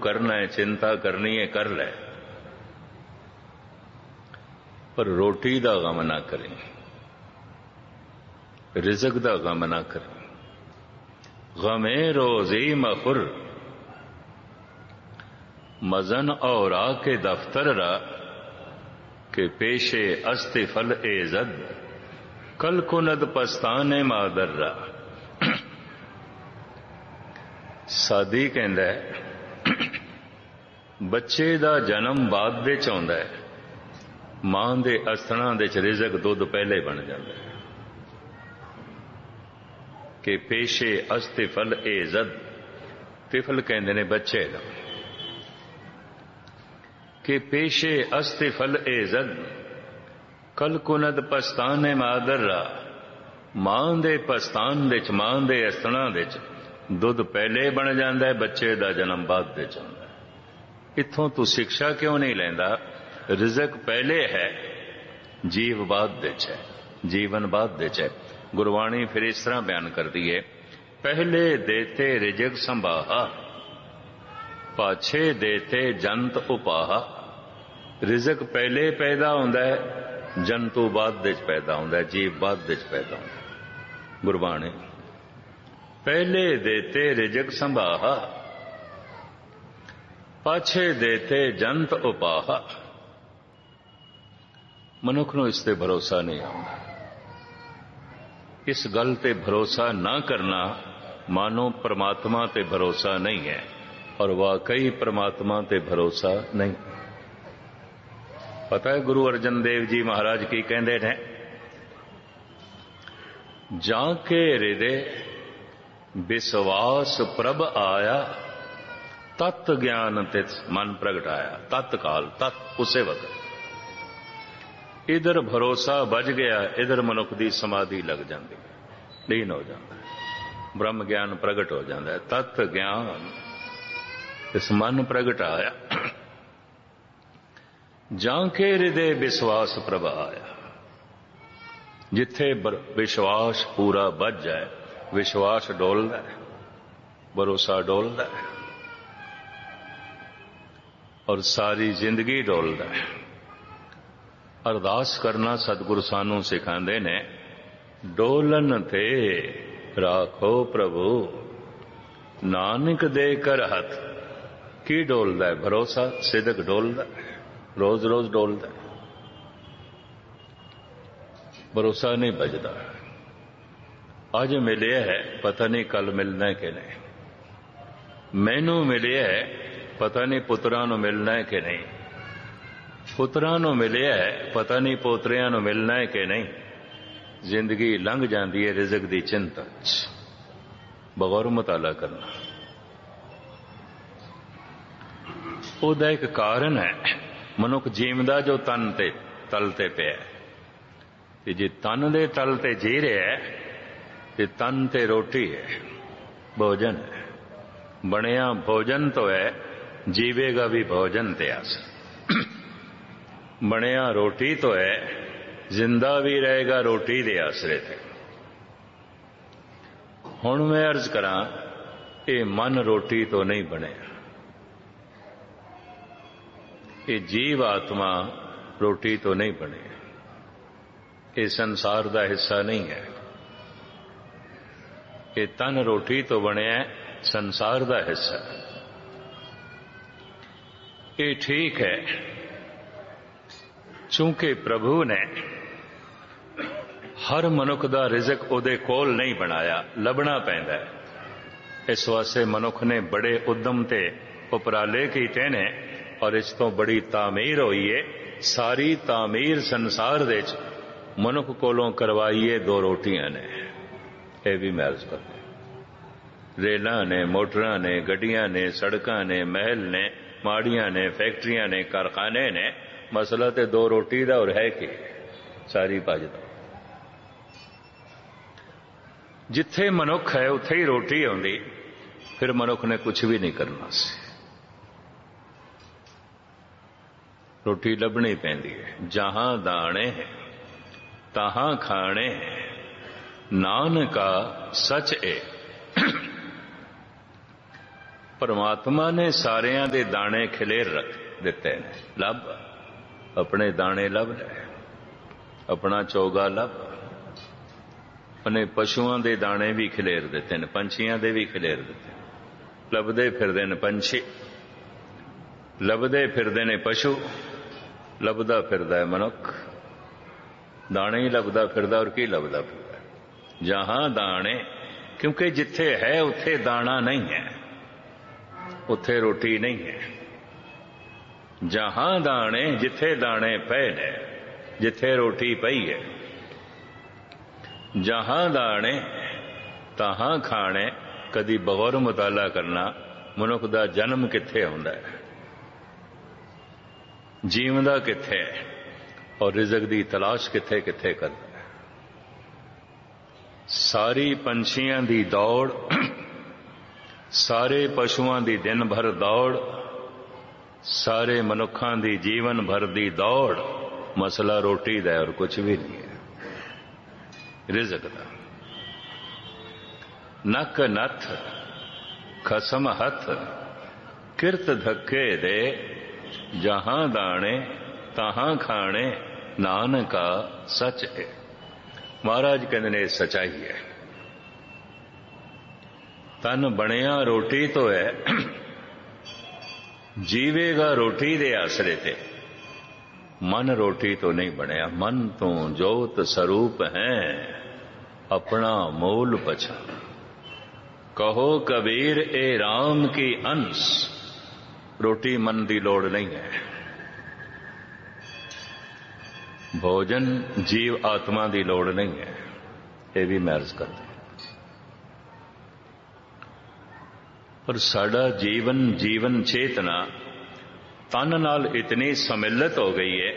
करना है, चिंता करनी है, कर ले, पर रोटी दा गम ना करें, रिज़्क़ दा गम ना करें। गमे रोज़ी मखुर मजन और के दफ्तर रा के पेशे अस्ते फल एजद कल कुनद पस्ताने मादर रा। सादी कहंदा है बच्चे दा जन्म बाद दे च आउंदा है, मां दे अस्थना दे च रिज़्क़ दुध पहले बन जाता है कि पेशे अस्ते फल एजद। तिफल कहंदे ने बच्चे दा, कि पेशे अस्ते फल एजद कल कुनद पस्ताने मादर रा। मां दे पस्तान दे च, मां दे अस्थना दे च दुध पहले बन जाता है, बच्चे का जन्म बाद दे जाता है। इत्थों तू शिक्षा क्यों नहीं लेंदा? रिज़्क़ पहले है, जीव बाद दे च है, जीवन बाद दे च है। गुरबाणी फिर इस तरह बयान कर दी है, पहले देते रिज़्क़ संभाहा, पाछे देते जंत उपाहा। रिज़्क़ पहले पैदा होंदा है, जंतु बाद दे च पैदा होंदा है, जीव बाद दे च पैदा होंदा है। गुरबाणी पहले देते रिज़्क़ संभाहा, पाछे देते जंत उपाहा। मनुख नूं इस ते भरोसा नहीं आउंदा। इस गल ते भरोसा ना करना मानो परमात्मा ते भरोसा नहीं है, और वाकई परमात्मा ते भरोसा नहीं। पता है गुरु अर्जन देव जी महाराज की कहंदे ने, जाके हृदय विश्वास प्रभ आया, तत् ज्ञान तित मन प्रगटाया। तत्काल, तत् उसे वक्त इधर भरोसा बज गया, इधर मनुख दी समाधि लग जाती, लीन हो जाता है, ब्रह्म ज्ञान प्रगट हो जाता है। तत् ज्ञान इस मन प्रगटाया, जाके हृदय विश्वास प्रभ आया। जिथे विश्वास पूरा बज जाए, विश्वास डोलदा है, भरोसा डोलदा है, और सारी जिंदगी डोलदा है। अरदास करना सतगुरु सानू सिखांदे ने, डोलन ते राखो प्रभु नानक दे कर हथ। की डोलदा है? भरोसा, सिदक डोलदा है, रोज रोज डोलदा है, भरोसा नहीं बजदा। अज मिले है, पता नहीं कल मिलना है कि नहीं। मैनू मिले है, पता नहीं पुत्रां नूं मिलना है कि नहीं। पुत्रां नूं मिले है, पता नहीं पोतरियां नूं मिलना है कि नहीं। जिंदगी लंघ जाती है रिज़्क़ दी चिंता च। बगौर मुताला करना ਉਹਦਾ एक कारण है। मनुख जीवदा जो तन ते तल ते पिया, ते जे तन दे तल ते जी रहा है ते तन ते रोटी है, भोजन है। बनिया भोजन तो है, जीवेगा भी भोजन ते आस। बनिया रोटी तो है, जिंदा भी रहेगा रोटी दे आसरे थे। हुण मैं अर्ज करा, ये मन रोटी तो नहीं बने, ये जीव आत्मा रोटी तो नहीं बने, ये संसार का हिस्सा नहीं है। ये तन रोटी तो बने, संसार का हिस्सा। ये ठीक है, चूंकि प्रभु ने हर मनुख का रिज़्क़ उहदे कोल नहीं बनाया, लभना पैंदा है। इस वास्ते मनुख ने बड़े उद्यम ते उपराले कीते ने, और इस तो बड़ी तामीर हुई है। सारी तामीर संसार दे मनुख कोलों करवाई है दो रोटियां ने। यह भी मैं अर्ज करता, रेलां ने, मोटरां ने, गड्डियां ने, सड़कां ने, महल ने, माड़ियां ने, फैक्ट्रियां ने, कारखाने ने। मसला तो दो रोटी का और है कि सारी भजदा। जिथे मनुख है उथे ही रोटी आउंदी, फिर मनुख ने कुछ भी नहीं करना सी। रोटी लभनी पैंदी है। जहां दाणे तहां खाणे, नानका सच ए। परमात्मा ने सारियां दे दाने खिलेर रख दिते ने। लभ अपने दाने लभ ले, अपना चोगा लभ। अपने पशुओं के दाने भी खिलेर दिते ने, पंछियां दे भी खिलेर दिते। लभदे फिरदे ने पंछी, लभदे फिरदे ने पशु, लभदा फिरदा है मनुख। दाने ही लभदा फिरदा, और की लभदा फिरदा? जहां दाने, क्योंकि जिथे है उथे दाना नहीं है, उथे रोटी नहीं है। जहां दाने, जिथे दाने पए ने, जिथे रोटी पई है। जहां दाने तहां खाने। कदी बगौर मुताला करना मनुख दा जन्म किथे आउंदा है, जीवदा किथे है, और रिज़क दी तलाश किथे किथे करदा है। सारी पंछियां दी दौड़, सारे पशुआं दी दिन भर दौड़, सारे मनुखां दी जीवन भर दी दौड़, मसला रोटी दा और कुछ भी नहीं है, रिज़क दा। नक नथ खसम हथ, किरत धक्के दे। जहां दाने तहां खाने, नानका सच है। महाराज कहते ने सच्चाई है। तन बनिया रोटी तो है, जीवेगा रोटी दे आसरे ते। मन रोटी तो नहीं बनया। मन तो जोत स्वरूप है, अपना मोल पछान। कहो कबीर ए राम की अंश। रोटी मन की लोड़ नहीं है। भोजन जीव आत्मा की लोड़ नहीं है। ये भी मैं अर्ज करता। पर साडा जीवन, जीवन चेतना तन नाल इतनी सम्मिलित हो गई है,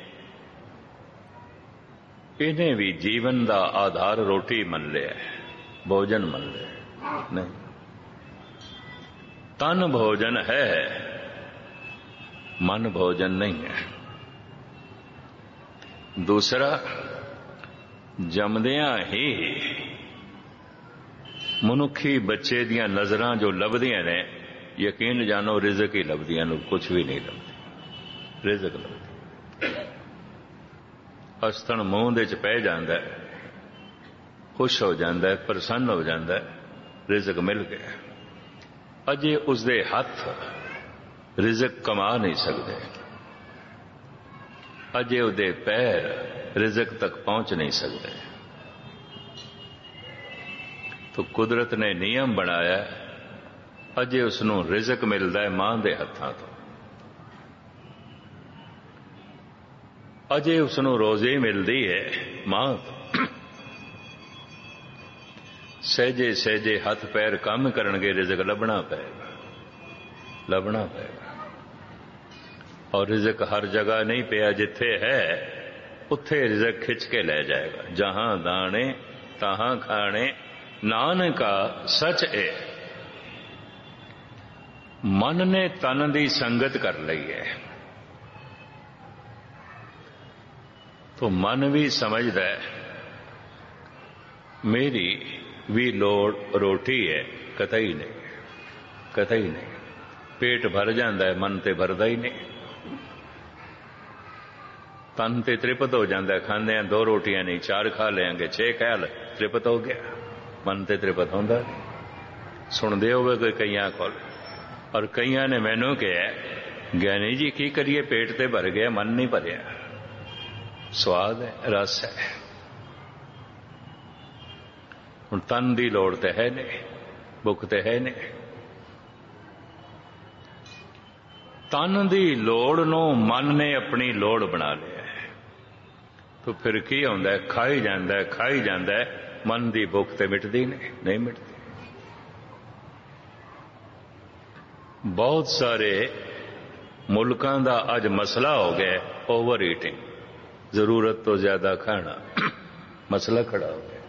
इन्हें भी जीवन का आधार रोटी मन लिया है, भोजन मन लिया नहीं। तन भोजन है, मन भोजन नहीं है। दूसरा, जमदियां ही मनुखी बच्चे दियां नज़रां जो लभदियां ने, यकीन जानो रिज़क ही लभदियां, कुछ भी नहीं लभदी। रिज़क लभदी, हसतन मूंह दे च पै जांदा है, खुश हो जाता है, प्रसन्न हो जाता है, रिज़क मिल गया। अजे उसदे हथ रिज़क कमा नहीं सकते, अजे उसदे पैर रिज़क तक पहुंच नहीं सकते। तो कुदरत ने नियम बनाया, अजे उसनों रिज़क मिलता है मां दे हत्थां तो, अजे उसनों रोज़ी मिलती है मां तो। सहजे सहजे हथ पैर काम करनगे, रिज़क लभना पेगा, लभना पेगा। और रिज़क हर जगह नहीं पिया, जिथे है उथे रिज़क खिंच के ले जाएगा। जहां दाने तहां खाने, नानका सच है। मन ने तन की संगत कर ली है, तो मन भी समझदा है मेरी भी लोड़ रोटी है। कतई नहीं, कतई नहीं। पेट भर जाता है, मन ते भरदा ही नहीं। तन ते तृप्त हो जाता है, खाने 2 रोटियां नहीं 4 खा लेंगे, 6 खा ले, तृप्त हो गया। मन ते तृप्त होंदा नहीं। सुनते होवे कोई कईयां कोल, और कईयां ने मैनू कहा, ज्ञानी जी की करिए, पेट ते भर गया, मन नहीं भरिया। स्वाद है, रस है। हुण तन की लोड़ तो है नहीं, भुख तो है नहीं। तन की लोड़ नूं मन ने अपनी लोड़ बना लिया है, तो फिर की होंदा है? खाई जांदा है, खाई जांदा है, मन की भुख तो मिटदी नहीं मिटदी। बहुत सारे मुल्कां दा अज मसला हो गया ओवर ईटिंग, जरूरत तो ज्यादा खाना, मसला खड़ा हो गया।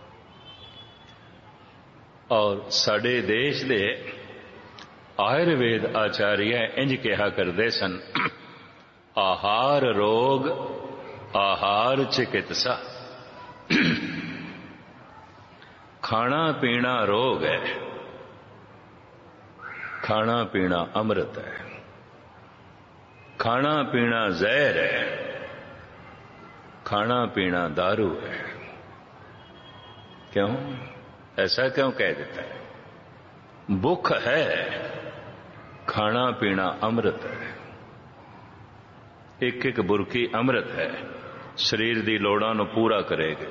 और साडे देश दे आयुर्वेद आचार्य इंज कहा करते सन, आहार रोग आहार चिकित्सा। खाना पीना रोग है, ਖਾਣਾ ਪੀਣਾ ਅੰਮ੍ਰਿਤ ਹੈ, ਖਾਣਾ ਪੀਣਾ ਜ਼ਹਿਰ ਹੈ, ਖਾਣਾ ਪੀਣਾ दारू है। क्यों? ऐसा क्यों कह देता है? भुख है, खाना पीना अमृत है। एक एक बुरकी अमृत है, शरीर दी लोड़ां नूं पूरा करेगी।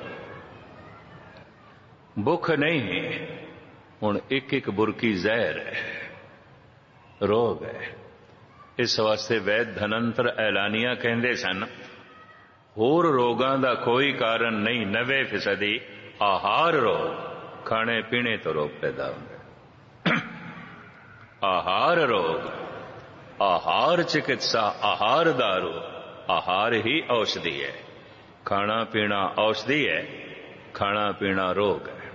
भुख नहीं, हुण एक एक बुरकी जहर है, रोग है। इस वास्ते वैद धनंतर ऐलानिया कहंदे सन, होर रोगां दा कोई कारण नहीं, 90% आहार रोग, खाने पीने तो रोग पैदा होंगे। आहार रोग, आहार चिकित्सा, आहार दारू, आहार ही औषधि है। खाना पीना औषधि है, खाना पीना रोग है।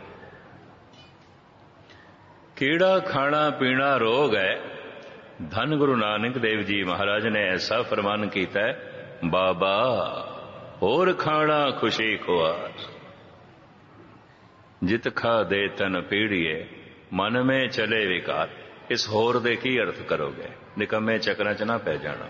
कीड़ा खाना पीना रोग है। धन गुरु नानक देव जी महाराज ने ऐसा फरमान किया है, बाबा होर खाना खुशी खुआर, जित खा दे तन पीड़िए, मन में चले विकार। इस होर दे की अर्थ करोगे? निकम्मे चक्रां च ना पै जाना।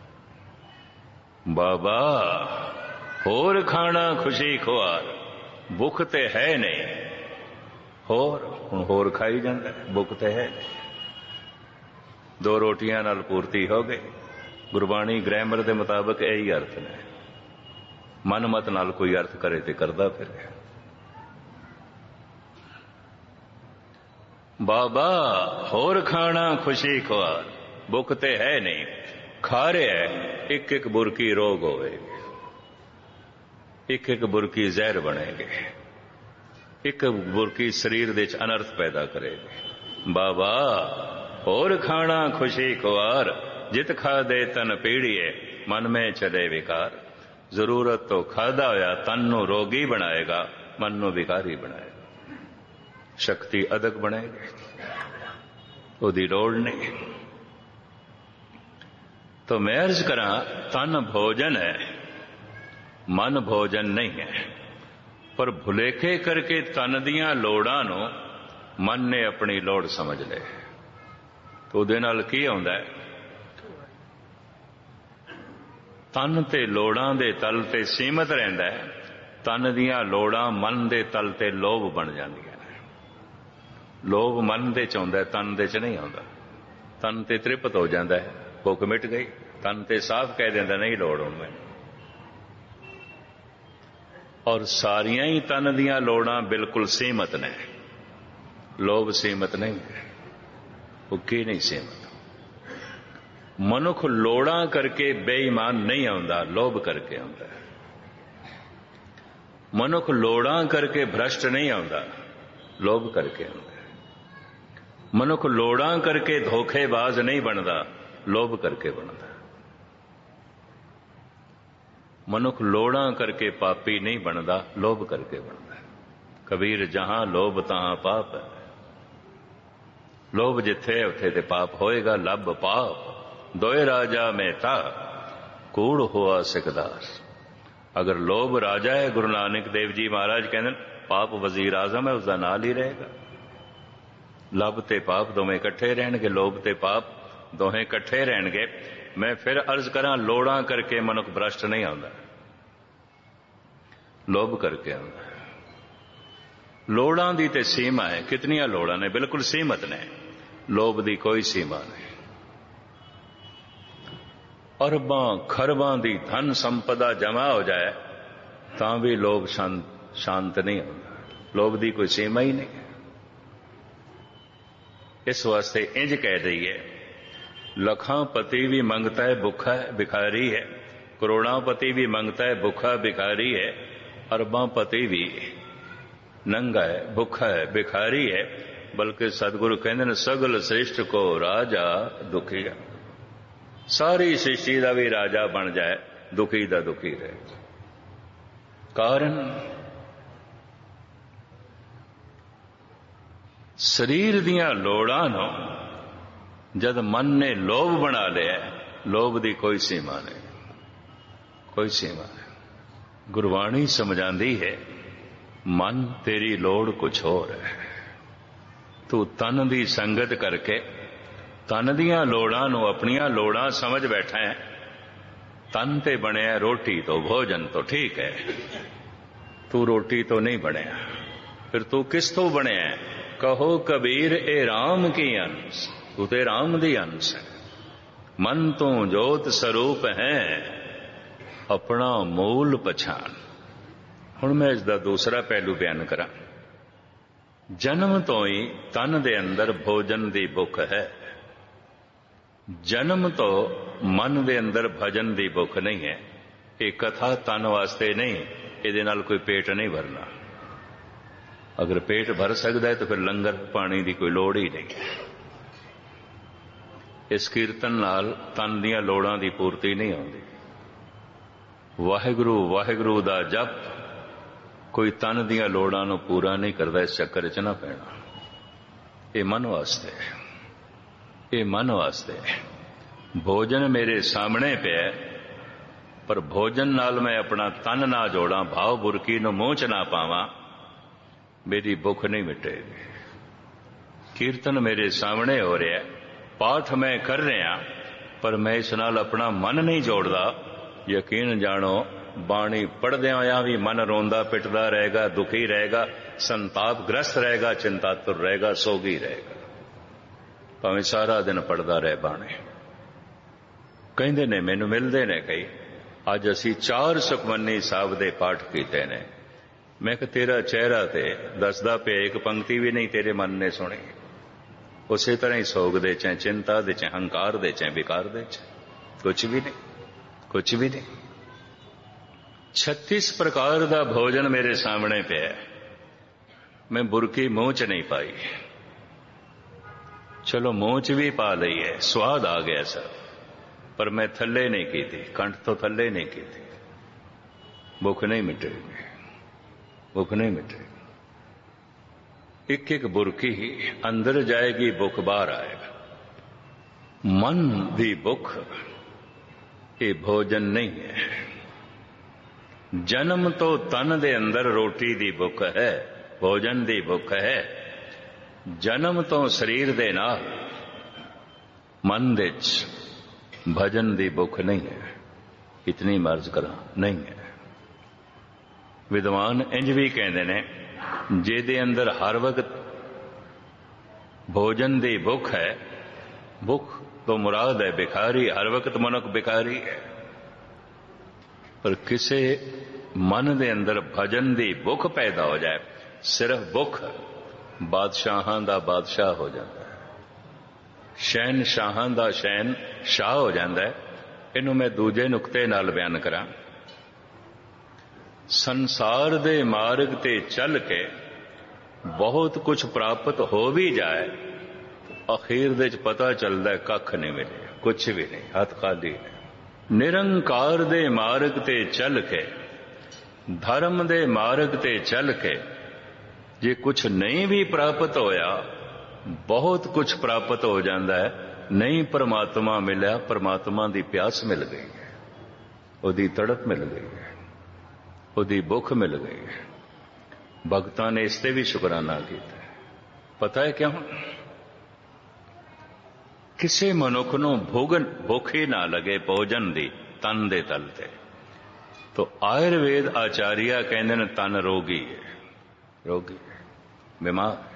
बाबा होर खाना खुशी खुआर, भुख ते है नहीं, होर हुण होर खाई जांदा, भुख ते है नहीं। 2 रोटियां नाल पूर्ति हो गई। गुरबाणी ग्रामर के मुताबिक यही अर्थ ने। मन मत नाल कोई अर्थ करे तो करदा फिरे। बाबा होर खाना खुशी खुआर, भुख ते है नहीं, खा रहे है, एक एक बुरकी रोग होवेगी, एक एक बुरकी जहर बनेगी, एक बुरकी शरीर दे अनर्थ पैदा करेगी। बाबा होर खाना खुशी खुआर, जित खा दे तन पीड़िए, मन में चले विकार। जरूरत तो खादा होया तन नूं रोगी बनाएगा, मन नूं विकारी बनाएगा, शक्ति अदक बनेगी, उहदी लोड़ नहीं। तो मैं अर्ज करा, तन भोजन है, मन भोजन नहीं है। पर भुलेखे करके तन दियां लोड़ां नूं मन ने अपनी लोड़ समझ ले, तो उहदे नाल की आउंदा है? तन ते लोड़ां दे तल ते सीमित रहिंदा है, तन दियां लोड़ां मन दे तल ते लोभ बन जांदियां ने। लोभ मन दे च आउंदा है, तन दे च नहीं आउंदा। तन ते तृप्त हो जांदा है, भुख मिट गई, तन ते साफ कह दिंदा नहीं लोड़ हुण मैनूं। और सारियां ही तन दियां लोड़ां बिल्कुल सीमित ने, लोभ सीमित नहीं है, भुखी नहीं सीमित। मनुख लोड़ां करके बेईमान नहीं आउंदा, लोभ करके आउंदा। मनुख लोड़ां करके भ्रष्ट नहीं आउंदा, लोभ करके आउंदा। मनुख लोड़ां करके धोखेबाज नहीं बनदा, लोभ करके बनदा। मनुख लोड़ां करके पापी नहीं बनदा, लोभ करके बनदा। कबीर जहां लोभ तहां पाप है। लोभ जिथे उथे ते पाप होएगा, लब पाप दोए राजा में था, कूड़ हुआ सिकदार। अगर लोभ राजा है, गुरु नानक देव जी महाराज कहते पाप वजीर आजम है, उसका नाल ही रहेगा। लब ते पाप दोवें इकट्ठे रहणगे, लोभ ते पाप दोहें इकट्ठे रहणगे। मैं फिर अर्ज करा, लोड़ां करके मनुख भ्रष्ट नहीं आउंदा, लोभ करके आउंदा। लोड़ां दी ते सीमा है, कितनियां लोड़ां ने? बिल्कुल सीमित ने, लोभ दी कोई सीमा नहीं। अरबां खरबां दी धन संपदा जमा हो जाए तां भी लोभ शांत नहीं होता, लोभ दी कोई सीमा ही नहीं। इस वास्ते इंज कह दईए, लखां पति भी मंगता है भुखा है भिखारी है, करोड़ापति भी मंगता है भुखा भिखारी है, अरबां पति भी नंगा है भुखा है भिखारी है। बल्कि सतगुरु कहते हैं, सगल श्रेष्ठ को राजा दुखी है। सारी सृष्टि का भी राजा बन जाए, दुखी दा दुखी रहे। कारण शरीर दियां लोड़ां नूं जद मन ने लोभ बना लिया, लोभ दी कोई सीमा नहीं, कोई सीमा नहीं। गुरबाणी समझाती है, मन तेरी लोड़ कुछ और है। तू तन दी संगत करके ਤਨ ਦੀਆਂ ਲੋੜਾਂ ਨੂੰ ਆਪਣੀਆਂ ਲੋੜਾਂ ਸਮਝ ਬੈਠਾ ਹੈ। ਤਨ ਤੇ ਬਣਿਆ ਰੋਟੀ ਤੋਂ, ਭੋਜਨ ਤੋਂ, ਠੀਕ ਹੈ। ਤੂੰ ਰੋਟੀ ਤੋਂ ਨਹੀਂ ਬਣਿਆ, ਫਿਰ ਤੂੰ ਕਿਸ ਤੋਂ ਬਣਿਆ? ਕਹੋ ਕਬੀਰ ਇਹ ਰਾਮ ਕੀ ਅੰਸ਼, ਤੂੰ ਤੇ ਰਾਮ ਦੀ ਅੰਸ਼ ਹੈ। ਮਨ ਤੋਂ ਜੋਤ ਸਰੂਪ ਹੈ, ਆਪਣਾ ਮੂਲ ਪਛਾਣ। ਹੁਣ ਮੈਂ ਇਸ ਦਾ ਦੂਸਰਾ ਪਹਿਲੂ ਬਿਆਨ ਕਰਾਂ। ਜਨਮ ਤੋਂ ਹੀ ਤਨ ਦੇ ਅੰਦਰ ਭੋਜਨ ਦੀ ਭੁੱਖ ਹੈ। ਜਨਮ ਤੋਂ ਮਨ ਦੇ ਅੰਦਰ ਭਜਨ ਦੀ ਭੁੱਖ ਨਹੀਂ ਹੈ। ਇਹ ਕਥਾ ਤਨ ਵਾਸਤੇ ਨਹੀਂ, ਇਹਦੇ ਨਾਲ ਕੋਈ ਪੇਟ ਨਹੀਂ ਭਰਨਾ। ਅਗਰ ਪੇਟ ਭਰ ਸਕਦਾ ਹੈ ਤਾਂ ਫਿਰ ਲੰਗਰ ਪਾਣੀ ਦੀ ਕੋਈ ਲੋੜ ਹੀ ਨਹੀਂ। ਇਸ ਕੀਰਤਨ ਨਾਲ ਤਨ ਦੀਆਂ ਲੋੜਾਂ ਦੀ ਪੂਰਤੀ ਨਹੀਂ ਆਉਂਦੀ। ਵਾਹਿਗੁਰੂ ਵਾਹਿਗੁਰੂ ਦਾ ਜਪ ਕੋਈ ਤਨ ਦੀਆਂ ਲੋੜਾਂ ਨੂੰ ਪੂਰਾ ਨਹੀਂ ਕਰਦਾ। ਇਸ ਚੱਕਰ 'ਚ ਨਾ ਪੈਣਾ। ਇਹ ਮਨ ਵਾਸਤੇ, ਇਹ ਮਨ ਵਾਸਤੇ। ਭੋਜਨ ਮੇਰੇ ਸਾਹਮਣੇ ਪਿਆ, ਪਰ ਭੋਜਨ ਨਾਲ ਮੈਂ ਆਪਣਾ ਤਨ ਨਾ ਜੋੜਾਂ, ਭਾਵ ਬੁਰਕੀ ਨੂੰ ਮੂੰਹ 'ਚ ਨਾ ਪਾਵਾਂ, ਮੇਰੀ ਭੁੱਖ ਨਹੀਂ ਮਿਟੇਗੀ। ਕੀਰਤਨ ਮੇਰੇ ਸਾਹਮਣੇ ਹੋ ਰਿਹਾ, ਪਾਠ ਮੈਂ ਕਰ ਰਿਹਾ, ਪਰ ਮੈਂ ਇਸ ਨਾਲ ਆਪਣਾ ਮਨ ਨਹੀਂ ਜੋੜਦਾ। ਯਕੀਨ ਜਾਣੋ, ਬਾਣੀ ਪੜ੍ਹਦਿਆਂ ਹੋਇਆਂ ਵੀ ਮਨ ਰੋਂਦਾ ਪਿੱਟਦਾ ਰਹੇਗਾ, ਦੁਖੀ ਰਹੇਗਾ, ਸੰਤਾਪਗ੍ਰਸਤ ਰਹੇਗਾ, ਚਿੰਤਾਤੁਰ ਰਹੇਗਾ, ਸੋਗੀ ਰਹੇਗਾ, ਭਾਵੇਂ ਸਾਰਾ ਦਿਨ ਪੜ੍ਹਦਾ ਰਹੇ ਬਾਣੀ। ਕਹਿੰਦੇ ਨੇ, ਮੈਨੂੰ ਮਿਲਦੇ ਨੇ ਕਈ, ਅੱਜ ਅਸੀਂ 4 ਸੁਖਮਨੀ ਸਾਹਿਬ ਦੇ ਪਾਠ ਕੀਤੇ ਨੇ। ਮੈਂ ਕਿਹਾ ਤੇਰਾ ਚਿਹਰਾ ਤੇ ਦੱਸਦਾ ਪਿਆ ਇੱਕ ਪੰਕਤੀ ਵੀ ਨਹੀਂ ਤੇਰੇ ਮਨ ਨੇ ਸੁਣੀ। ਉਸੇ ਤਰ੍ਹਾਂ ਹੀ ਸੋਗ ਦੇ ਚ, ਚਿੰਤਾ ਦੇ ਚ, ਹੰਕਾਰ ਦੇ ਚ, ਵਿਕਾਰ ਦੇ ਚ, ਕੁਛ ਵੀ ਨਹੀਂ, ਕੁਛ ਵੀ ਨਹੀਂ। 36 ਪ੍ਰਕਾਰ ਦਾ ਭੋਜਨ ਮੇਰੇ ਸਾਹਮਣੇ ਪਿਆ, ਮੈਂ ਬੁਰਕੀ ਮੂੰਹ ਚ ਨਹੀਂ ਪਾਈ। ਚਲੋ ਮੂੰਹ ਚ ਵੀ ਪਾ ਲਈ ਹੈ, ਸਵਾਦ ਆ ਗਿਆ ਸਰ, ਪਰ ਮੈਂ ਥੱਲੇ ਨਹੀਂ ਕੀਤੀ, ਕੰਠ ਤੋਂ ਥੱਲੇ ਨਹੀਂ ਕੀਤੀ। ਭੁੱਖ ਨਹੀਂ ਮਿਟੇਗੀ, ਭੁੱਖ ਨਹੀਂ ਮਿਟੇਗੀ। ਇੱਕ ਇੱਕ ਬੁਰਕੀ ਹੀ ਅੰਦਰ ਜਾਏਗੀ, ਭੁੱਖ ਬਾਹਰ ਆਏਗਾ। ਮਨ ਦੀ ਭੁੱਖ ਇਹ ਭੋਜਨ ਨਹੀਂ ਹੈ। ਜਨਮ ਤੋਂ ਤਨ ਦੇ ਅੰਦਰ ਰੋਟੀ ਦੀ ਭੁੱਖ ਹੈ, ਭੋਜਨ ਦੀ ਭੁੱਖ ਹੈ। ਜਨਮ ਤੋਂ ਸਰੀਰ ਦੇ ਨਾਲ ਮਨ ਦੇ ਚ ਭਜਨ ਦੀ ਭੁੱਖ ਨਹੀਂ ਹੈ। ਇਤਨੀ ਮਰਜ਼ ਕਰਾਂ, ਨਹੀਂ ਹੈ। ਵਿਦਵਾਨ ਇੰਜ ਵੀ ਕਹਿੰਦੇ ਨੇ, ਜਿਹਦੇ ਅੰਦਰ ਹਰ ਵਕਤ ਭੋਜਨ ਦੀ ਭੁੱਖ ਹੈ, ਭੁੱਖ ਤੋਂ ਮੁਰਾਦ ਹੈ ਬਿਖਾਰੀ, ਹਰ ਵਕਤ ਮਨੁੱਖ ਬਿਖਾਰੀ ਹੈ। ਪਰ ਕਿਸੇ ਮਨ ਦੇ ਅੰਦਰ ਭਜਨ ਦੀ ਭੁੱਖ ਪੈਦਾ ਹੋ ਜਾਏ, ਸਿਰਫ ਭੁੱਖ, ਬਾਦਸ਼ਾਹਾਂ ਦਾ ਬਾਦਸ਼ਾਹ ਹੋ ਜਾਂਦਾ ਹੈ, ਸ਼ਹਿਨਸ਼ਾਹਾਂ ਦਾ ਸ਼ਹਿਨਸ਼ਾਹ ਹੋ ਜਾਂਦਾ ਹੈ। ਇਹਨੂੰ ਮੈਂ ਦੂਜੇ ਨੁਕਤੇ ਨਾਲ ਬਿਆਨ ਕਰਾਂ। ਸੰਸਾਰ ਦੇ ਮਾਰਗ ਤੇ ਚੱਲ ਕੇ ਬਹੁਤ ਕੁਝ ਪ੍ਰਾਪਤ ਹੋ ਵੀ ਜਾਏ, ਅਖੀਰ ਦੇ ਚ ਪਤਾ ਚੱਲਦਾ ਕੱਖ ਨਹੀਂ ਮਿਲਿਆ, ਕੁਛ ਵੀ ਨਹੀਂ, ਹੱਥ ਖਾਲੀ ਨੇ। ਨਿਰੰਕਾਰ ਦੇ ਮਾਰਗ ਤੇ ਚੱਲ ਕੇ, ਧਰਮ ਦੇ ਮਾਰਗ ਤੇ ਚੱਲ ਕੇ ਜੇ ਕੁਛ ਨਹੀਂ ਵੀ ਪ੍ਰਾਪਤ ਹੋਇਆ, ਬਹੁਤ ਕੁਛ ਪ੍ਰਾਪਤ ਹੋ ਜਾਂਦਾ ਹੈ। ਨਹੀਂ ਪਰਮਾਤਮਾ ਮਿਲਿਆ, ਪਰਮਾਤਮਾ ਦੀ ਪਿਆਸ ਮਿਲ ਗਈ ਹੈ, ਉਹਦੀ ਤੜਪ ਮਿਲ ਗਈ ਹੈ, ਉਹਦੀ ਭੁੱਖ ਮਿਲ ਗਈ ਹੈ। ਭਗਤਾਂ ਨੇ ਇਸ ਤੇ ਵੀ ਸ਼ੁਕਰਾਨਾ ਕੀਤਾ। ਪਤਾ ਹੈ ਕਿਉਂ? ਕਿਸੇ ਮਨੁੱਖ ਨੂੰ ਭੁੱਖ ਹੀ ਨਾ ਲੱਗੇ ਭੋਜਨ ਦੀ ਤਨ ਦੇ ਤਲ ਤੇ, ਤਾਂ ਆਯੁਰਵੇਦ ਆਚਾਰੀਆ ਕਹਿੰਦੇ ਨੇ ਤਨ ਰੋਗੀ ਹੈ, ਰੋਗੀ ਹੈ, ਬਿਮਾਰ ਹੈ।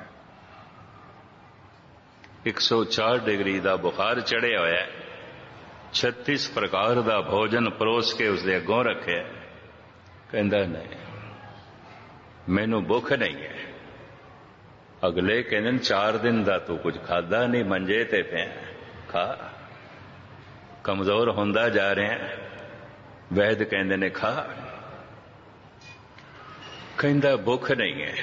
104 ਡਿਗਰੀ ਦਾ ਬੁਖਾਰ ਚੜਿਆ ਹੋਇਆ, 36 ਪ੍ਰਕਾਰ ਦਾ ਭੋਜਨ ਪਰੋਸ ਕੇ ਉਸਦੇ ਅੱਗੋਂ ਰੱਖਿਆ। ਕਹਿੰਦਾ ਨਹੀਂ, ਮੈਨੂੰ ਭੁੱਖ ਨਹੀਂ ਹੈ। ਅਗਲੇ ਕਹਿੰਦੇ ਨੇ 4 ਦਿਨ ਦਾ ਤੂੰ ਕੁਝ ਖਾਦਾ ਨਹੀਂ, ਮੰਜੇ ਤੇ ਪਿਆ, ਖਾ, ਕਮਜ਼ੋਰ ਹੁੰਦਾ ਜਾ ਰਿਹਾ। ਵੈਦ ਕਹਿੰਦੇ ਨੇ ਖਾ। ਕਹਿੰਦਾ ਭੁੱਖ ਨਹੀਂ ਹੈ।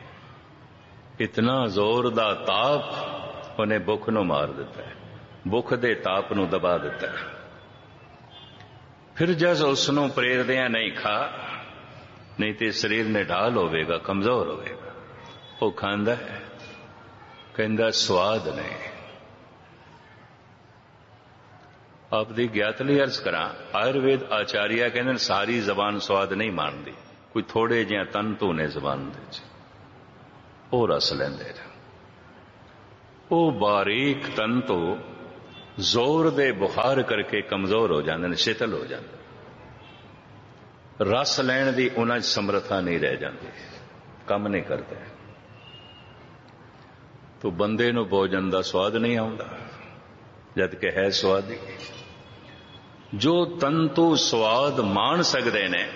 ਇਤਨਾ ਜ਼ੋਰ ਦਾ ਤਾਪ ਉਹਨੇ ਭੁੱਖ ਨੂੰ ਮਾਰ ਦਿੱਤਾ, ਭੁੱਖ ਦੇ ਤਾਪ ਨੂੰ ਦਬਾ ਦਿੱਤਾ। ਫਿਰ ਜਦ ਉਸ ਨੂੰ ਪ੍ਰੇਰਦਿਆਂ ਨਹੀਂ ਖਾ, ਨਹੀਂ ਤੇ ਸਰੀਰ ਨੇ ਢਾਲ ਹੋਵੇਗਾ, ਕਮਜ਼ੋਰ ਹੋਵੇਗਾ। ਉਹ ਖਾਂਦਾ ਹੈ, ਕਹਿੰਦਾ ਸਵਾਦ ਨਹੀਂ। ਆਪ ਦੀ ਗਿਆਤ ਲਈ ਅਰਜ਼ ਕਰਾਂ, ਆਯੁਰਵੇਦ ਆਚਾਰੀਆ ਕਹਿੰਦੇ ਸਾਰੀ ਜ਼ਬਾਨ ਸਵਾਦ ਨਹੀਂ ਮਾਣਦੀ, ਕੋਈ ਥੋੜੇ ਜਿਹਾ ਤੰਤੂ ਨੇ ਜ਼ਬਾਨ ਦੇ ਚ, ਉਹ ਰਸ ਲੈਂਦੇ ਨੇ। ਉਹ ਬਾਰੀਕ ਤੰਤੂ ਜ਼ੋਰ ਦੇ ਬੁਖਾਰ ਕਰਕੇ ਕਮਜ਼ੋਰ ਹੋ ਜਾਂਦੇ ਨੇ, ਸ਼ਿਥਲ ਹੋ ਜਾਂਦੇ। ਰਸ ਲੈਣ ਦੀ ਉਹਨਾਂ 'ਚ ਸਮਰੱਥਾ ਨਹੀਂ ਰਹਿ ਜਾਂਦੀ, ਕੰਮ ਨਹੀਂ ਕਰਦੇ। ਤੋ ਬੰਦੇ ਨੂੰ ਭੋਜਨ ਦਾ ਸਵਾਦ ਨਹੀਂ ਆਉਂਦਾ, ਜਦ ਕਿ ਹੈ ਸਵਾਦੀ। ਜੋ ਤੰਤੂ ਸਵਾਦ ਮਾਣ ਸਕਦੇ ਨੇ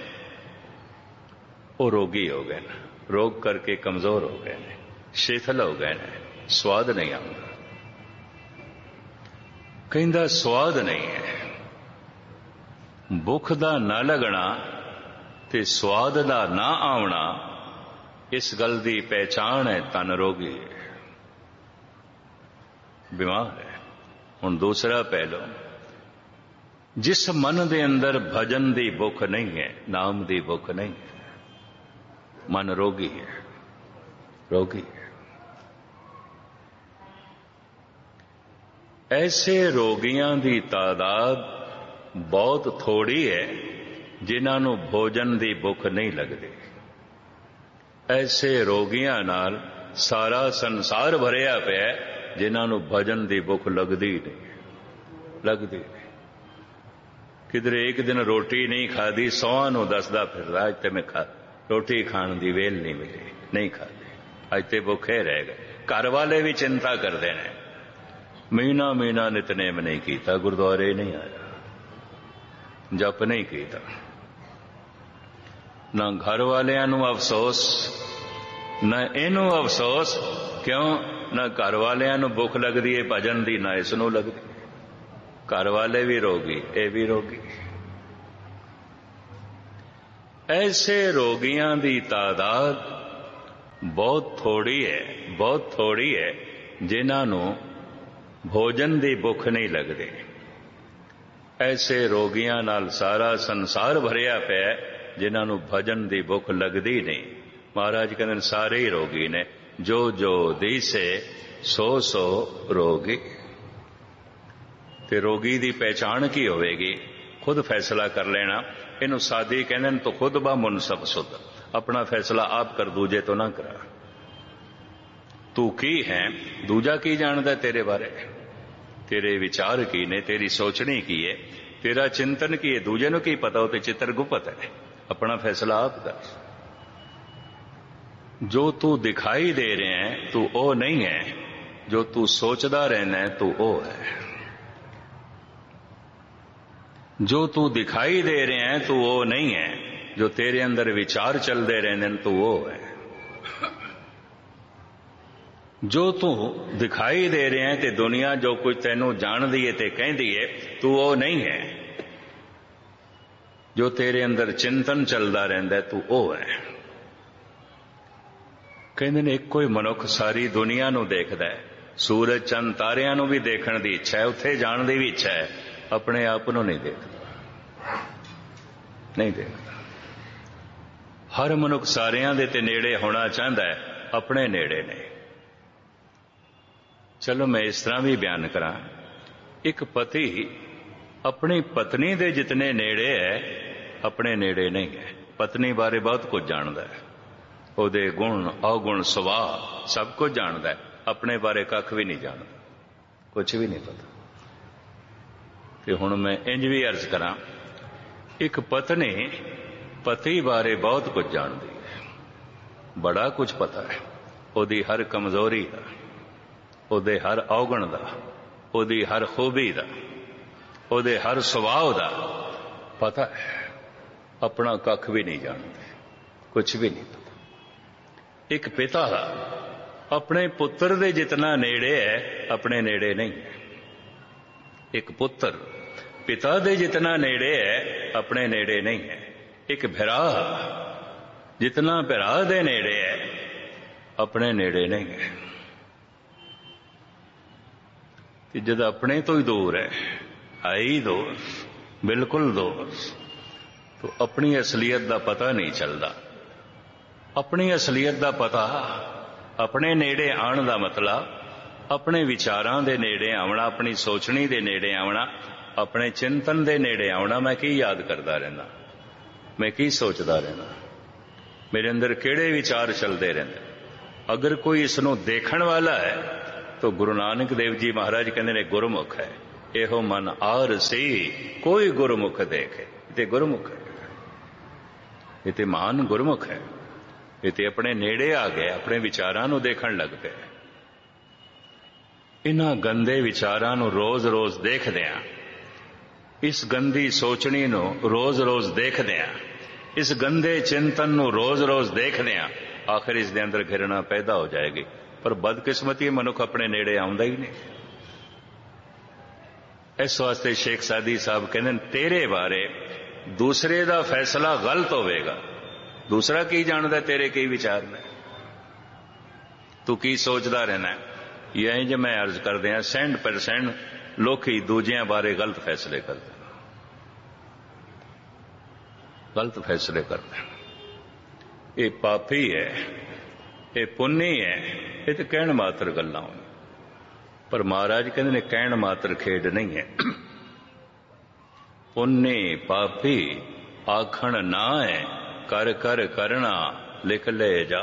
ਉਹ ਰੋਗੀ ਹੋ ਗਏ ਨੇ, ਰੋਗ ਕਰਕੇ ਕਮਜ਼ੋਰ ਹੋ ਗਏ ਨੇ, ਸ਼ਿਥਲ ਹੋ ਗਏ ਨੇ, ਸਵਾਦ ਨਹੀਂ ਆਉਂਦਾ। ਕਹਿੰਦਾ ਸਵਾਦ ਨਹੀਂ ਹੈ, ਭੁੱਖ ਦਾ ਨਾ ਲੱਗਣਾ ਤੇ ਸਵਾਦ ਦਾ ਨਾ ਆਉਣਾ, ਇਸ ਗੱਲ ਦੀ ਪਹਿਚਾਣ ਹੈ ਤਨ ਰੋਗੀ ਹੈ, ਬਿਮਾਰ ਹੈ। ਹੁਣ ਦੂਸਰਾ ਪਹਿਲੂ, ਜਿਸ ਮਨ ਦੇ ਅੰਦਰ ਭਜਨ ਦੀ ਭੁੱਖ ਨਹੀਂ ਹੈ, ਨਾਮ ਦੀ ਭੁੱਖ ਨਹੀਂ ਹੈ, ਮਨ ਰੋਗੀ ਹੈ, ਰੋਗੀ ਹੈ। ਐਸੇ ਰੋਗੀਆਂ ਦੀ ਤਾਦਾਦ ਬਹੁਤ ਥੋੜੀ ਹੈ ਜਿਨ੍ਹਾਂ ਨੂੰ ਭੋਜਨ ਦੀ ਭੁੱਖ ਨਹੀਂ ਲੱਗਦੀ। ਐਸੇ ਰੋਗੀਆਂ ਨਾਲ ਸਾਰਾ ਸੰਸਾਰ ਭਰਿਆ ਪਿਆ ਜਿਨ੍ਹਾਂ ਨੂੰ ਭਜਨ ਦੀ ਭੁੱਖ ਲੱਗਦੀ ਨਹੀਂ, ਲੱਗਦੀ ਨਹੀਂ। ਕਿਧਰੇ ਇੱਕ ਦਿਨ ਰੋਟੀ ਨਹੀਂ ਖਾਦੀ, 100 ਨੂੰ ਦੱਸਦਾ ਫਿਰਦਾ ਅੱਜ ਤੇ ਮੈਂ ਰੋਟੀ ਖਾਣ ਦੀ ਵੇਲ ਨਹੀਂ ਮਿਲੀ, ਨਹੀਂ ਖਾਦੀ, ਅੱਜ ਤੇ ਭੁੱਖੇ ਰਹਿ ਗਏ। ਘਰ ਵਾਲੇ ਵੀ ਚਿੰਤਾ ਕਰਦੇ ਨੇ, ਮਹੀਨਾ ਮਹੀਨਾ ਨਿਤਨੇਮ ਨਹੀਂ ਕੀਤਾ, ਗੁਰਦੁਆਰੇ ਨਹੀਂ ਆਇਆ, ਜਪ ਨਹੀਂ ਕੀਤਾ। ਨਾ ਘਰ ਵਾਲਿਆਂ ਨੂੰ ਅਫਸੋਸ, ਨਾ ਇਹਨੂੰ ਅਫਸੋਸ, ਕਿਉਂ? ਨਾ ਘਰ ਵਾਲਿਆਂ ਨੂੰ ਭੁੱਖ ਲੱਗਦੀ ਹੈ ਭਜਨ ਦੀ, ਨਾ ਇਸ ਨੂੰ ਲੱਗਦੀ। ਘਰ ਵਾਲੇ ਵੀ ਰੋਗੀ, ਇਹ ਵੀ ਰੋਗੀ। ਐਸੇ ਰੋਗੀਆਂ ਦੀ ਤਾਦਾਦ ਬਹੁਤ ਥੋੜੀ ਹੈ, ਬਹੁਤ ਥੋੜੀ ਹੈ ਜਿਨ੍ਹਾਂ ਨੂੰ ਭੋਜਨ ਦੀ ਭੁੱਖ ਨਹੀਂ ਲੱਗਦੀ। ਐਸੇ ਰੋਗੀਆਂ ਨਾਲ ਸਾਰਾ ਸੰਸਾਰ ਭਰਿਆ ਪਿਆ ਜਿਨ੍ਹਾਂ ਨੂੰ ਭਜਨ ਦੀ ਭੁੱਖ ਲੱਗਦੀ ਨਹੀਂ। ਮਹਾਰਾਜ ਕਹਿੰਦੇ ਨੇ ਸਾਰੇ ਹੀ ਰੋਗੀ ਨੇ, ਜੋ ਜੋ ਦੀਸੇ ਸੋ ਸੋ ਰੋਗੀ। ਤੇ ਰੋਗੀ ਦੀ ਪਹਿਚਾਣ ਕੀ ਹੋਵੇਗੀ? ਖੁਦ ਫੈਸਲਾ ਕਰ ਲੈਣਾ। ਇਹਨੂੰ ਸਾਦੀ ਕਹਿੰਦੇ ਨੇ, ਤੋ ਖੁਦ ਬਾ ਮੁਨਸਬ ਸੁਧ, ਆਪਣਾ ਫੈਸਲਾ ਆਪ ਕਰ, ਦੂਜੇ ਤੋਂ ਨਾ ਕਰਾ। ਤੂੰ ਕੀ ਹੈ, ਦੂਜਾ ਕੀ ਜਾਣਦਾ ਤੇਰੇ ਬਾਰੇ? ਤੇਰੇ ਵਿਚਾਰ ਕੀ ਨੇ, ਤੇਰੀ ਸੋਚਣੀ ਕੀ ਹੈ, ਤੇਰਾ ਚਿੰਤਨ ਕੀ ਹੈ, ਦੂਜੇ ਨੂੰ ਕੀ ਪਤਾ? ਉਹ ਤੇ ਚਿੱਤਰ ਗੁਪਤ ਹੈ। ਆਪਣਾ ਫੈਸਲਾ ਆਪ ਕਰ। ਜੋ ਤੂੰ ਦਿਖਾਈ ਦੇ ਰਿਹਾ ਹੈ ਤੂੰ ਉਹ ਨਹੀਂ ਹੈ, ਜੋ ਤੂੰ ਸੋਚਦਾ ਰਹਿਣਾ ਹੈ ਤੂੰ ਉਹ ਹੈ। ਜੋ ਤੂੰ ਦਿਖਾਈ ਦੇ ਰਿਹਾ ਹੈ ਤੂੰ ਉਹ ਨਹੀਂ ਹੈ, ਜੋ ਤੇਰੇ ਅੰਦਰ ਵਿਚਾਰ ਚੱਲਦੇ ਰਹਿੰਦੇ ਨੇ ਤੂੰ ਉਹ ਹੈ। ਜੋ ਤੂੰ ਦਿਖਾਈ ਦੇ ਰਿਹਾ ਹੈ ਤੇ ਦੁਨੀਆ ਜੋ ਕੁਝ ਤੈਨੂੰ ਜਾਣਦੀ ਹੈ ਤੇ ਕਹਿੰਦੀ ਹੈ, ਤੂੰ ਉਹ ਨਹੀਂ ਹੈ। ਜੋ ਤੇਰੇ ਅੰਦਰ ਚਿੰਤਨ ਚੱਲਦਾ ਰਹਿੰਦਾ ਤੂੰ ਉਹ ਹੈ। ਕਹਿੰਦੇ ਨੇ ਇੱਕੋ ਹੀ ਮਨੁੱਖ ਸਾਰੀ ਦੁਨੀਆ ਨੂੰ ਦੇਖਦਾ ਹੈ, ਸੂਰਜ ਚੰਦ ਤਾਰਿਆਂ ਨੂੰ ਵੀ ਦੇਖਣ ਦੀ ਇੱਛਾ ਹੈ, ਉੱਥੇ ਜਾਣ ਦੀ ਵੀ ਇੱਛਾ ਹੈ, ਆਪਣੇ ਆਪ ਨੂੰ ਨਹੀਂ ਦੇਖਦਾ, ਨਹੀਂ ਦੇਖਦਾ। ਹਰ ਮਨੁੱਖ ਸਾਰਿਆਂ ਦੇ ਤੇ ਨੇੜੇ ਹੋਣਾ ਚਾਹੁੰਦਾ ਹੈ, ਆਪਣੇ ਨੇੜੇ ਨਹੀਂ। ਚਲੋ ਮੈਂ ਇਸ ਤਰ੍ਹਾਂ ਵੀ ਬਿਆਨ ਕਰਾਂ, ਇੱਕ ਪਤੀ ਆਪਣੀ ਪਤਨੀ ਦੇ ਜਿਤਨੇ ਨੇੜੇ ਹੈ ਆਪਣੇ ਨੇੜੇ ਨਹੀਂ ਹੈ। ਪਤਨੀ ਬਾਰੇ ਬਹੁਤ ਕੁਝ ਜਾਣਦਾ ਹੈ, ਉਹਦੇ ਗੁਣ ਔਗੁਣ ਸੁਭਾਅ ਸਭ ਕੁਝ ਜਾਣਦਾ ਹੈ, ਆਪਣੇ ਬਾਰੇ ਕੱਖ ਵੀ ਨਹੀਂ ਜਾਣਦਾ, ਕੁਝ ਵੀ ਨਹੀਂ ਪਤਾ। ਤੇ ਹੁਣ ਮੈਂ ਇੰਜ ਵੀ ਅਰਜ਼ ਕਰਾਂ, ਇੱਕ ਪਤਨੀ ਪਤੀ ਬਾਰੇ ਬਹੁਤ ਕੁਝ ਜਾਣਦੀ ਹੈ, ਬੜਾ ਕੁਝ ਪਤਾ ਹੈ, ਉਹਦੀ ਹਰ ਕਮਜ਼ੋਰੀ ਦਾ, ਉਹਦੇ ਹਰ ਔਗਣ ਦਾ, ਉਹਦੀ ਹਰ ਖੂਬੀ ਦਾ, ਉਹਦੇ ਹਰ ਸੁਭਾਅ ਦਾ ਪਤਾ ਹੈ। ਆਪਣਾ ਕੱਖ ਵੀ ਨਹੀਂ ਜਾਣਦੇ, ਕੁਝ ਵੀ ਨਹੀਂ ਪਤਾ। ਇੱਕ ਪਿਤਾ ਆਪਣੇ ਪੁੱਤਰ ਦੇ ਜਿਤਨਾ ਨੇੜੇ ਹੈ ਆਪਣੇ ਨੇੜੇ ਨਹੀਂ ਹੈ। ਇੱਕ ਪੁੱਤਰ ਪਿਤਾ ਦੇ ਜਿਤਨਾ ਨੇੜੇ ਹੈ ਆਪਣੇ ਨੇੜੇ ਨਹੀਂ ਹੈ। ਇੱਕ ਭਰਾ ਜਿਤਨਾ ਭਰਾ ਦੇ ਨੇੜੇ ਹੈ ਆਪਣੇ ਨੇੜੇ ਨਹੀਂ ਹੈ। ਕਿ ਜਦ ਆਪਣੇ ਤੋਂ ਹੀ ਦੂਰ ਹੈ, ਹੈ ਹੀ ਦੂਰ, ਬਿਲਕੁਲ ਦੂਰ, तो अपनी असलियत का पता नहीं चलता। अपनी असलियत का पता, अपने नेड़े आने का मतलब अपने विचारां दे नेड़े आना, अपनी सोचनी दे नेड़े आना, अपने चिंतन दे नेड़े आना। मैं की याद करता रहना, मैं की सोचता रहना, मेरे अंदर किहड़े विचार चलते रहंदे। अगर कोई इसनों देखण वाला है तो गुरु नानक देव जी महाराज कहते ने गुरमुख है। ਇਹੋ ਮਨ ਆਰ ਸੀ ਕੋਈ ਗੁਰਮੁਖ ਦੇਖੇ। ਇਹ ਤੇ ਗੁਰਮੁਖ ਹੈ, ਇਹ ਤੇ ਮਹਾਨ ਗੁਰਮੁਖ ਹੈ। ਇਹ ਤੇ ਆਪਣੇ ਨੇੜੇ ਆ ਗਏ, ਆਪਣੇ ਵਿਚਾਰਾਂ ਨੂੰ ਦੇਖਣ ਲੱਗ ਪਏ। ਇਹਨਾਂ ਗੰਦੇ ਵਿਚਾਰਾਂ ਨੂੰ ਰੋਜ਼-ਰੋਜ਼ ਦੇਖਦਿਆਂ, ਇਸ ਗੰਦੀ ਸੋਚਣੀ ਨੂੰ ਰੋਜ਼-ਰੋਜ਼ ਦੇਖਦਿਆਂ, ਇਸ ਗੰਦੇ ਚਿੰਤਨ ਨੂੰ ਰੋਜ਼-ਰੋਜ਼ ਦੇਖਦਿਆਂ ਆਖਿਰ ਇਸ ਦੇ ਅੰਦਰ ਘਿਰਣਾ ਪੈਦਾ ਹੋ ਜਾਏਗੀ। ਪਰ ਬਦਕਿਸਮਤੀ ਮਨੁੱਖ ਆਪਣੇ ਨੇੜੇ ਆਉਂਦਾ ਹੀ ਨਹੀਂ। ਇਸ ਵਾਸਤੇ ਸ਼ੇਖ ਸਾਦੀ ਸਾਹਿਬ ਕਹਿੰਦੇ ਨੇ, ਤੇਰੇ ਬਾਰੇ ਦੂਸਰੇ ਦਾ ਫੈਸਲਾ ਗਲਤ ਹੋਵੇਗਾ। ਦੂਸਰਾ ਕੀ ਜਾਣਦਾ ਤੇਰੇ ਕੀ ਵਿਚਾਰ ਨੇ, ਤੂੰ ਕੀ ਸੋਚਦਾ ਰਹਿਣਾ। ਇਹ ਜੇ ਮੈਂ ਅਰਜ਼ ਕਰਦੇ ਹਾਂ 100% ਲੋਕੀ ਦੂਜਿਆਂ ਬਾਰੇ ਗਲਤ ਫੈਸਲੇ ਕਰਦੇ, ਗਲਤ ਫੈਸਲੇ ਕਰਦੇ। ਇਹ ਪਾਪੀ ਹੈ, ਇਹ ਪੁੰਨੀ ਹੈ, ਇਹ ਤਾਂ ਕਹਿਣ ਮਾਤਰ ਗੱਲਾਂ ਹੋਣ। ਪਰ ਮਹਾਰਾਜ ਕਹਿੰਦੇ ਨੇ ਕਹਿਣ ਮਾਤਰ ਖੇਡ ਨਹੀਂ ਹੈ। ਪੁੰਨੀ ਪਾਪੀ ਆਖਣ ਨਾ ਹੈ, ਕਰ ਕਰ ਕਰਨਾ ਲਿਖ ਲੈ ਜਾ।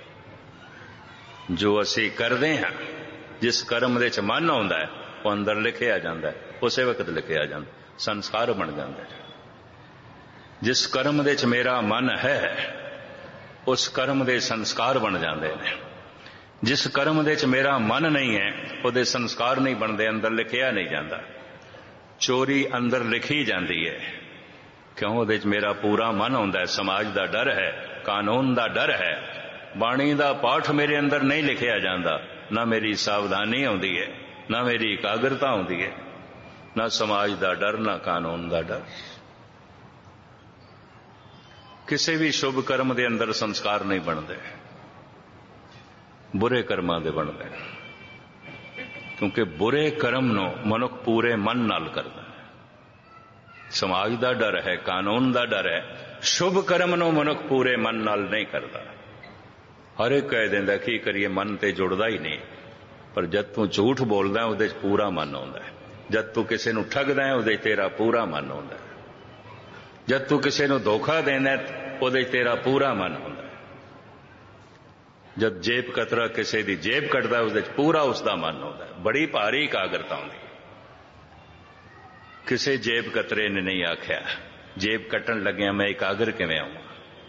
ਜੋ ਅਸੀਂ ਕਰਦੇ ਹਾਂ, ਜਿਸ ਕਰਮ ਦੇ ਚ ਮਨ ਆਉਂਦਾ ਹੈ, ਉਹ ਅੰਦਰ ਲਿਖਿਆ ਜਾਂਦਾ ਹੈ, ਉਸੇ ਵਕਤ ਲਿਖਿਆ ਜਾਂਦਾ, ਸੰਸਕਾਰ ਬਣ ਜਾਂਦਾ ਹੈ। ਜਿਸ ਕਰਮ ਦੇ ਚ ਮੇਰਾ ਮਨ ਹੈ, ਉਸ ਕਰਮ ਦੇ ਸੰਸਕਾਰ ਬਣ ਜਾਂਦੇ ਨੇ। ਜਿਸ ਕਰਮ ਦੇ ਚ ਮੇਰਾ ਮਨ ਨਹੀਂ ਹੈ, ਉਹਦੇ ਸੰਸਕਾਰ ਨਹੀਂ ਬਣਦੇ, ਅੰਦਰ ਲਿਖਿਆ ਨਹੀਂ ਜਾਂਦਾ। ਚੋਰੀ ਅੰਦਰ ਲਿਖੀ ਜਾਂਦੀ ਹੈ, ਕਿਉਂ? ਉਹਦੇ ਚ ਮੇਰਾ ਪੂਰਾ ਮਨ ਹੁੰਦਾ ਹੈ, ਸਮਾਜ ਦਾ ਡਰ ਹੈ, ਕਾਨੂੰਨ ਦਾ ਡਰ ਹੈ। ਬਾਣੀ ਦਾ ਪਾਠ ਮੇਰੇ ਅੰਦਰ ਨਹੀਂ ਲਿਖਿਆ ਜਾਂਦਾ, ਨਾ ਮੇਰੀ ਸਾਵਧਾਨੀ ਆਉਂਦੀ ਹੈ, ਨਾ ਮੇਰੀ ਇਕਾਗਰਤਾ ਆਉਂਦੀ ਹੈ, ਨਾ ਸਮਾਜ ਦਾ ਡਰ, ਨਾ ਕਾਨੂੰਨ ਦਾ ਡਰ। ਕਿਸੇ ਵੀ ਸ਼ੁਭ ਕਰਮ ਦੇ ਅੰਦਰ ਸੰਸਕਾਰ ਨਹੀਂ ਬਣਦੇ, ਬੁਰੇ ਕਰਮਾਂ ਦੇ ਬਣਦੇ। ਕਿਉਂਕਿ ਬੁਰੇ ਕਰਮ ਨੂੰ ਮਨੁੱਖ ਪੂਰੇ ਮਨ ਨਾਲ ਕਰਦਾ ਹੈ। ਸਮਾਜ ਦਾ ਡਰ ਹੈ, ਕਾਨੂੰਨ ਦਾ ਡਰ ਹੈ। ਸ਼ੁਭ ਕਰਮ ਨੂੰ ਮਨੁੱਖ ਪੂਰੇ ਮਨ ਨਾਲ ਨਹੀਂ ਕਰਦਾ। ਹਰ ਇੱਕ ਕਹਿ ਦਿੰਦਾ ਕੀ ਕਰੀਏ, ਮਨ ਤੇ ਜੁੜਦਾ ਹੀ ਨਹੀਂ। ਪਰ ਜਦ ਤੂੰ ਝੂਠ ਬੋਲਦਾ ਉਹਦੇ 'ਚ ਪੂਰਾ ਮਨ ਆਉਂਦਾ ਹੈ। ਜਦ ਤੂੰ ਕਿਸੇ ਨੂੰ ਠੱਗਦਾ ਹੈ ਉਹਦੇ 'ਚ ਤੇਰਾ ਪੂਰਾ ਮਨ ਆਉਂਦਾ ਹੈ। ਜਦ ਤੂੰ ਕਿਸੇ ਨੂੰ ਧੋਖਾ ਦੇਂਦਾ ਉਹਦੇ 'ਚ ਤੇਰਾ ਪੂਰਾ ਮਨ ਹੁੰਦਾ ਹੈ। ਜਦ ਜੇਬ ਕਤਰਾ ਕਿਸੇ ਦੀ ਜੇਬ ਕੱਟਦਾ ਉਹਦੇ 'ਚ ਪੂਰਾ ਉਸਦਾ ਮਨ ਆਉਂਦਾ ਹੈ। ਬੜੀ ਭਾਰੀ ਇਕਾਗਰਤਾ ਹੁੰਦੀ। ਕਿਸੇ ਜੇਬ ਕਤਰੇ ਨੇ ਨਹੀਂ ਆਖਿਆ ਜੇਬ ਕੱਟਣ ਲੱਗਿਆ ਮੈਂ ਇਕਾਗਰ ਕਿਵੇਂ ਆਵਾਂ।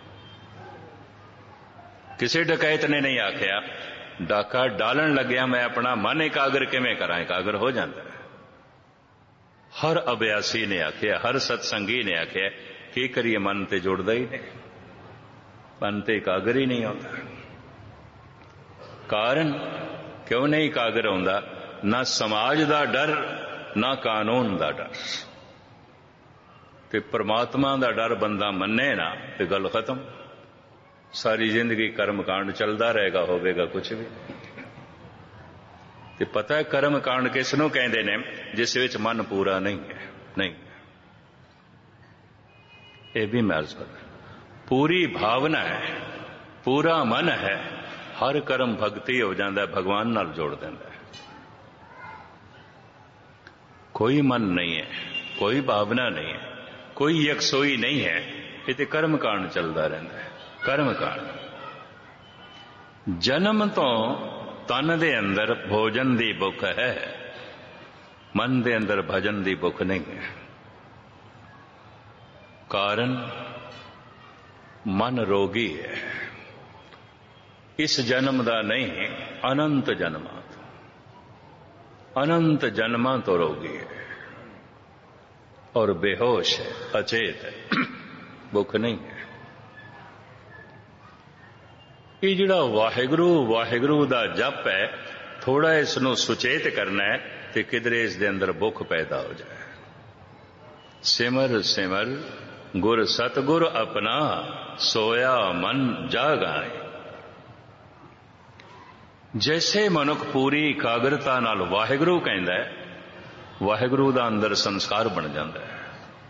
ਕਿਸੇ ਡਕੈਤ ਨੇ ਨਹੀਂ ਆਖਿਆ ਡਾਕਾ ਡਾਲਣ ਲੱਗਿਆ ਮੈਂ ਆਪਣਾ ਮਨ ਇਕਾਗਰ ਕਿਵੇਂ ਕਰਾਂ। ਇਕਾਗਰ ਹੋ ਜਾਂਦਾ ਹੈ। ਹਰ ਅਭਿਆਸੀ ਨੇ ਆਖਿਆ, ਹਰ ਸਤਸੰਗੀ ਨੇ ਆਖਿਆ ਕੀ ਕਰੀਏ, ਮਨ ਤੇ ਜੁੜਦਾ ਹੀ ਨਹੀਂ, ਮਨ ਤੇ ਇਕਾਗਰ ਹੀ ਨਹੀਂ ਆਉਂਦਾ। ਕਾਰਨ ਕਿਉਂ ਨਹੀਂ ਇਕਾਗਰ ਆਉਂਦਾ? ਨਾ ਸਮਾਜ ਦਾ ਡਰ, ਨਾ ਕਾਨੂੰਨ ਦਾ ਡਰ। ਤੇ ਪ੍ਰਮਾਤਮਾ ਦਾ ਡਰ ਬੰਦਾ ਮੰਨੇ ਨਾ ਤੇ ਗੱਲ ਖਤਮ। ਸਾਰੀ ਜ਼ਿੰਦਗੀ ਕਰਮ ਕਾਂਡ ਚੱਲਦਾ ਰਹੇਗਾ, ਹੋਵੇਗਾ ਕੁਛ ਵੀ। ਤੇ ਪਤਾ ਹੈ ਕਰਮ ਕਾਂਡ ਕਿਸ ਨੂੰ ਕਹਿੰਦੇ ਨੇ? ਜਿਸ ਵਿੱਚ ਮਨ ਪੂਰਾ ਨਹੀਂ ਹੈ। ਨਹੀਂ, ਇਹ ਵੀ ਮੈਂ ਅਰਜ਼ ਕਰਦਾ, ਪੂਰੀ ਭਾਵਨਾ ਹੈ, ਪੂਰਾ ਮਨ ਹੈ, ਹਰ ਕਰਮ ਭਗਤੀ ਹੋ ਜਾਂਦਾ, ਭਗਵਾਨ ਨਾਲ ਜੋੜ ਦਿੰਦਾ। ਕੋਈ ਮਨ ਨਹੀਂ ਹੈ, ਕੋਈ ਭਾਵਨਾ ਨਹੀਂ ਹੈ, ਕੋਈ ਯਕਸੋਈ ਨਹੀਂ ਹੈ। ਇਹ ਤੇ ਕਰਮ ਕਾਂਡ ਚੱਲਦਾ ਰਹਿੰਦਾ ਹੈ। ਕਰਮ ਕਾਂਡ ਜਨਮ ਤੋਂ ਤਨ ਦੇ ਅੰਦਰ ਭੋਜਨ ਦੀ ਭੁੱਖ ਹੈ, ਮਨ ਦੇ ਅੰਦਰ ਭਜਨ ਦੀ ਭੁੱਖ ਨਹੀਂ ਹੈ। ਕਾਰਨ ਮਨ ਰੋਗੀ ਹੈ। ਇਸ ਜਨਮ ਦਾ ਨਹੀਂ, ਅਨੰਤ ਜਨਮਾਂ ਤੋਂ, ਅਨੰਤ ਜਨਮਾਂ ਤੋਂ ਰੋਗੀ ਹੈ ਔਰ ਬੇਹੋਸ਼ ਹੈ, ਅਚੇਤ ਹੈ, ਭੁੱਖ ਨਹੀਂ ਹੈ। ਇਹ ਜਿਹੜਾ ਵਾਹਿਗੁਰੂ ਵਾਹਿਗੁਰੂ ਦਾ ਜਪ ਹੈ, ਥੋੜਾ ਇਸ ਨੂੰ ਸੁਚੇਤ ਕਰਨਾ ਹੈ ਤੇ ਕਿਧਰੇ ਇਸ ਦੇ ਅੰਦਰ ਭੁੱਖ ਪੈਦਾ ਹੋ ਜਾਏ। ਸਿਮਰ ਸਿਮਰ ਗੁਰ ਸਤਗੁਰ ਆਪਣਾ, ਸੋਇਆ ਮਨ ਜਾਗਾਏ। ਜੈਸੇ ਮਨੁੱਖ ਪੂਰੀ ਇਕਾਗਰਤਾ ਨਾਲ ਵਾਹਿਗੁਰੂ ਕਹਿੰਦਾ ਹੈ, ਵਾਹਿਗੁਰੂ ਦਾ ਅੰਦਰ ਸੰਸਕਾਰ ਬਣ ਜਾਂਦਾ ਹੈ।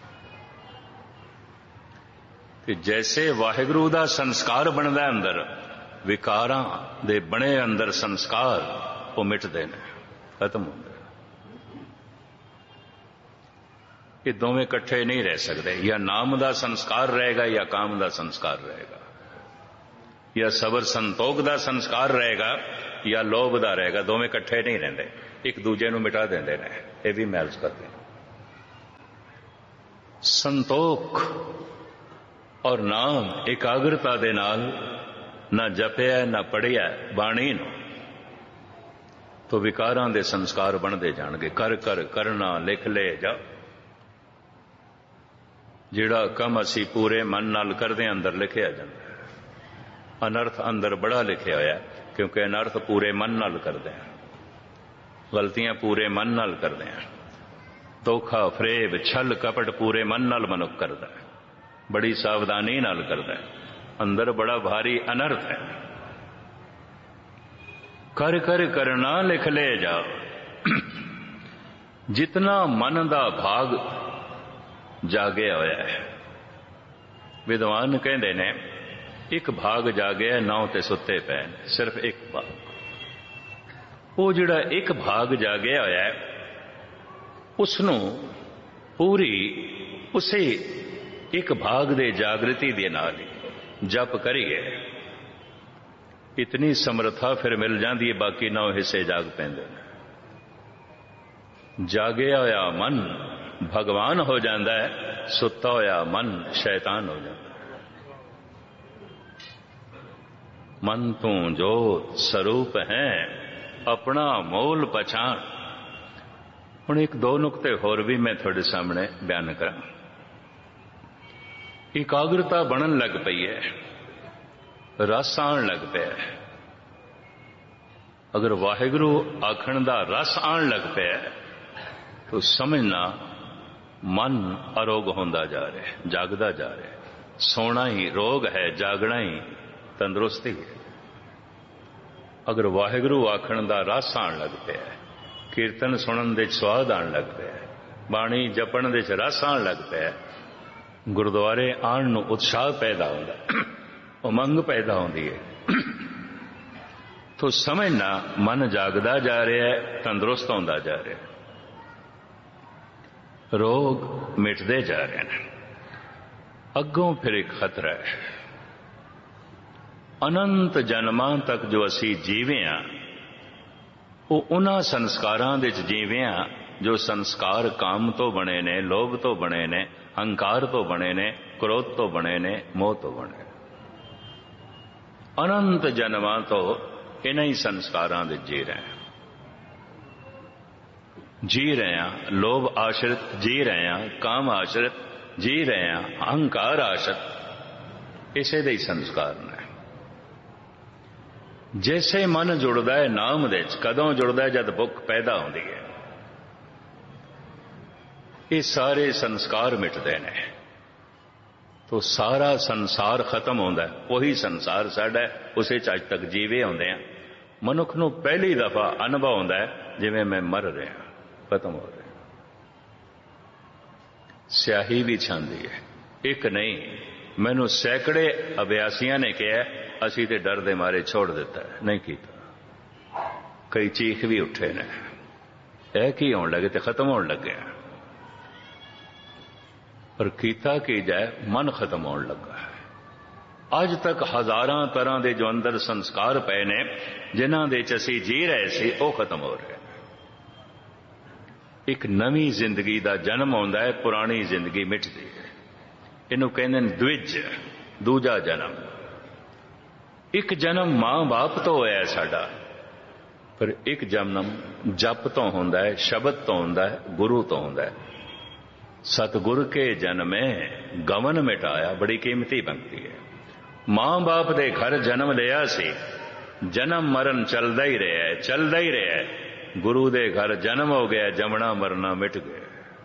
ਤੇ ਜੈਸੇ ਵਾਹਿਗੁਰੂ ਦਾ ਸੰਸਕਾਰ ਬਣਦਾ ਹੈ ਅੰਦਰ, ਵਿਕਾਰਾਂ ਦੇ ਬਣੇ ਅੰਦਰ ਸੰਸਕਾਰ ਉਹ ਮਿਟਦੇ ਨੇ, ਖਤਮ ਹੁੰਦੇ। ਇਹ ਦੋਵੇਂ ਇਕੱਠੇ ਨਹੀਂ ਰਹਿ ਸਕਦੇ। ਜਾਂ ਨਾਮ ਦਾ ਸੰਸਕਾਰ ਰਹੇਗਾ ਜਾਂ ਕਾਮ ਦਾ ਸੰਸਕਾਰ ਰਹੇਗਾ, ਜਾਂ ਸਬਰ ਸੰਤੋਖ ਦਾ ਸੰਸਕਾਰ ਰਹੇਗਾ ਜਾਂ ਲੋਭ ਦਾ ਰਹੇਗਾ। ਦੋਵੇਂ ਇਕੱਠੇ ਨਹੀਂ ਰਹਿੰਦੇ, ਇੱਕ ਦੂਜੇ ਨੂੰ ਮਿਟਾ ਦਿੰਦੇ ਨੇ। ये भी मैं अर्ज करते हैं। संतोख और नाम एकाग्रता दे नाल ना जपिया ना पढ़िया बाणी नूं तो विकारां दे संस्कार बनते जाणगे। कर कर करना लिख ले जा, जिहड़ा काम असी पूरे मन नाल करदे अंदर लिखिया जांदा। अनर्थ अंदर बड़ा लिखिया होया, क्योंकि अनर्थ पूरे मन नाल करदे हैं, गलतियां पूरे मन नाल करदे हैं। धोखा फरेब छल कपट पूरे मन नाल मनुख करदा है, बड़ी सावधानी नाल करदा है, अंदर बड़ा भारी अनर्थ है। कर कर करना लिख ले जा, जितना मन दा भाग जागे होया है। विद्वान कहते ने एक भाग जागे 9 ते सुते पे, सिर्फ एक भाग। वो जिहड़ा एक भाग जागे होया है उसनों पूरी उसे एक भाग दे जागृति दे नाल जप करिए, इतनी समर्था फिर मिल जाती है, बाकी 9 हिस्से जाग पैंदे। जागे होया मन भगवान हो जाता है, सुता होया मन शैतान हो जाता है। मन तू जोत स्वरूप है अपना मोल पछाण। हुण एक दो नुकते होर भी मैं थोड़े सामने बयान करा। एकाग्रता बनन लग पई है, रस आण लग पिया। अगर वाहिगुरु आखण दा रस आण लग पिया तो समझना मन अरोग होंदा जा रहा है, जागदा जा रहा है। सोना ही रोग है, जागना ही तंदुरुस्ती है। अगर वाहिगुरु आखण दा रस आण लग पिया, कीर्तन सुनन दे स्वाद आण लग पिया, बाणी जपण दे रस आण लग पिया, गुरुद्वारे आण नूं उत्साह पैदा होंदा, उमंग पैदा होंदी है, तो समझना मन जागदा जा रहा है, तंदुरुस्त होंदा जा रहा है, रोग मिटते जा रहे हैं। अगों फिर एक खतरा है। अनंत जन्मां तक जो असी जीवे हाँ वो उन्हां संस्कारां दे जीवे हाँ जो संस्कार काम तो बने ने, लोभ तो बने ने, अहंकार तो बने ने, क्रोध तो बने ने, मोह तो बने। अनंत जन्मां तो इन्हां ही संस्कारां दे जी रहे हैं, लोभ आश्रित जी रहे हैं, काम आश्रित जी रहे हैं, अहंकार आश्रित, इसे दे संस्कार ने। जैसे मन जुड़ता है नाम दे, कदों जुड़ता है जब भुख पैदा होती है, ये सारे संस्कार मिटते हैं तो सारा संसार खत्म होता है। वही संसार साडा है, उसे अज तक जीवे होंदे हैं। मनुख नूं पहली दफा अनुभव होता है जिवें मैं मर रहा, खत्म हो रहा। स्याही भी छांदी है, एक नहीं, मैनू सैकड़े अभ्यासियों ने कहा असी तो डर दे मारे छोड़ दिता है, नहीं किया। कई चीख भी उठे ने, यह की होने लगे तो खत्म होने लगे, पर कीता की जाए मन खत्म होने लगा है। अज तक हजारां तरह के जो अंदर संस्कार पे ने जिन्हां दे च असीं जी रहे सी, वो खत्म हो रहे। एक नवी जिंदगी का जन्म होंदा है, पुरानी जिंदगी मिटदी है। इनू कहंदे ने द्विज, दूजा जन्म। एक जन्म मां बाप तो होया साडा, पर एक जन्म जप तो होंदा है, शब्द तो होंदा है, गुरु तो होंदा है। सतगुर के जन्मे गवन मिटाया, बड़ी कीमती पंक्ति है। मां बाप दे घर जन्म लिया सी, जन्म मरण चलदा ही रहा है, चलदा ही रहा है। गुरु दे घर जन्म हो गया, जमना मरना मिट गया।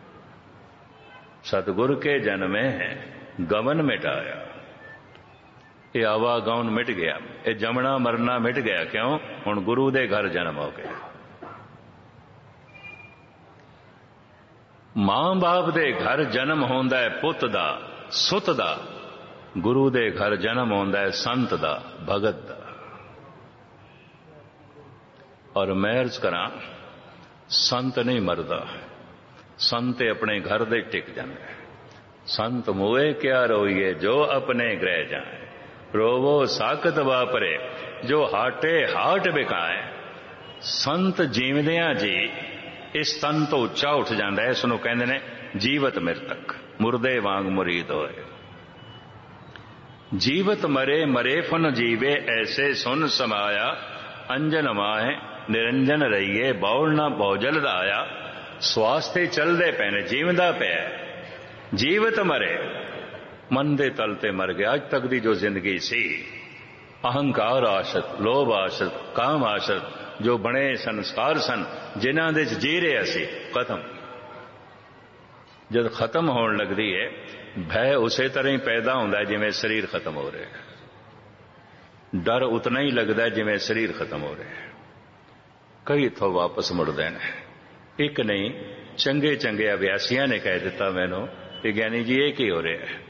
सतगुर के जन्मे गवन मिटाया, ये आवागौन मिट गया, ये जमना मरना मिट गया। क्यों? हुण गुरु दे घर जन्म हो गया। मां बाप दे घर जन्म होंदा है पुत दा, सुत दा। गुरु दे घर जन्म होंदा है संत दा, भगत दा। और मैं अर्ज करा, संत नहीं मरदा, संत अपने घर दे टिक जांदा है। संत मोए क्या रोइए जो अपने गृह जाए, रोवो साकत वापरे जो हाटे हाट बिकाए। संत जीवदियां जी ਇਸ ਤਨ ਤੋਂ ਉੱਚਾ ਉੱਠ ਜਾਂਦਾ ਹੈ। ਇਸ ਨੂੰ ਕਹਿੰਦੇ ਨੇ ਜੀਵਤ ਮਿਰਤਕ, ਮੁਰਦੇ ਵਾਂਗ ਮੁਰੀਦ ਹੋਏ। ਜੀਵਤ ਮਰੇ ਮਰੇ ਫਨ ਜੀਵੇ, ਐਸੇ ਸੁਨ ਸਮਾਇਆ, ਅੰਜਨ ਮਾਹੇ ਨਿਰੰਜਨ ਰਹੀਏ, ਬੌਲ ਨਾ ਬੌਜਲ ਦਾ ਆਇਆ। ਸਵਾਸ ਤੇ ਚੱਲਦੇ ਪਏ ਨੇ, ਜੀਵਦਾ ਪਿਆ। ਜੀਵਤ ਮਰੇ, ਮਨ ਦੇ ਤਲ ਤੇ ਮਰ ਗਿਆ। ਅੱਜ ਤੱਕ ਦੀ ਜੋ ਜ਼ਿੰਦਗੀ ਸੀ, ਅਹੰਕਾਰ ਆਸ਼ਤ, ਲੋਭ ਆਸ਼ਤ, ਕਾਮ ਆਸ਼ਤ, ਜੋ ਬਣੇ ਸੰਸਕਾਰ ਸਨ, ਜਿਨ੍ਹਾਂ ਦੇ ਚ ਜੀ ਰਹੇ ਅਸੀਂ, ਖਤਮ। ਜਦ ਖਤਮ ਹੋਣ ਲੱਗਦੀ ਹੈ, ਭੈ ਉਸੇ ਤਰ੍ਹਾਂ ਹੀ ਪੈਦਾ ਹੁੰਦਾ ਹੈ ਜਿਵੇਂ ਸਰੀਰ ਖਤਮ ਹੋ ਰਿਹਾ ਹੈ। ਡਰ ਉਤਨਾ ਹੀ ਲੱਗਦਾ ਜਿਵੇਂ ਸਰੀਰ ਖਤਮ ਹੋ ਰਿਹਾ ਹੈ। ਕਈ ਇੱਥੋਂ ਵਾਪਸ ਮੁੜਦੇ ਨੇ। ਇੱਕ ਨਹੀਂ, ਚੰਗੇ ਚੰਗੇ ਅਭਿਆਸੀਆਂ ਨੇ ਕਹਿ ਦਿੱਤਾ ਮੈਨੂੰ ਕਿ ਗਿਆਨੀ ਜੀ ਇਹ ਕੀ ਹੋ ਰਿਹਾ ਹੈ,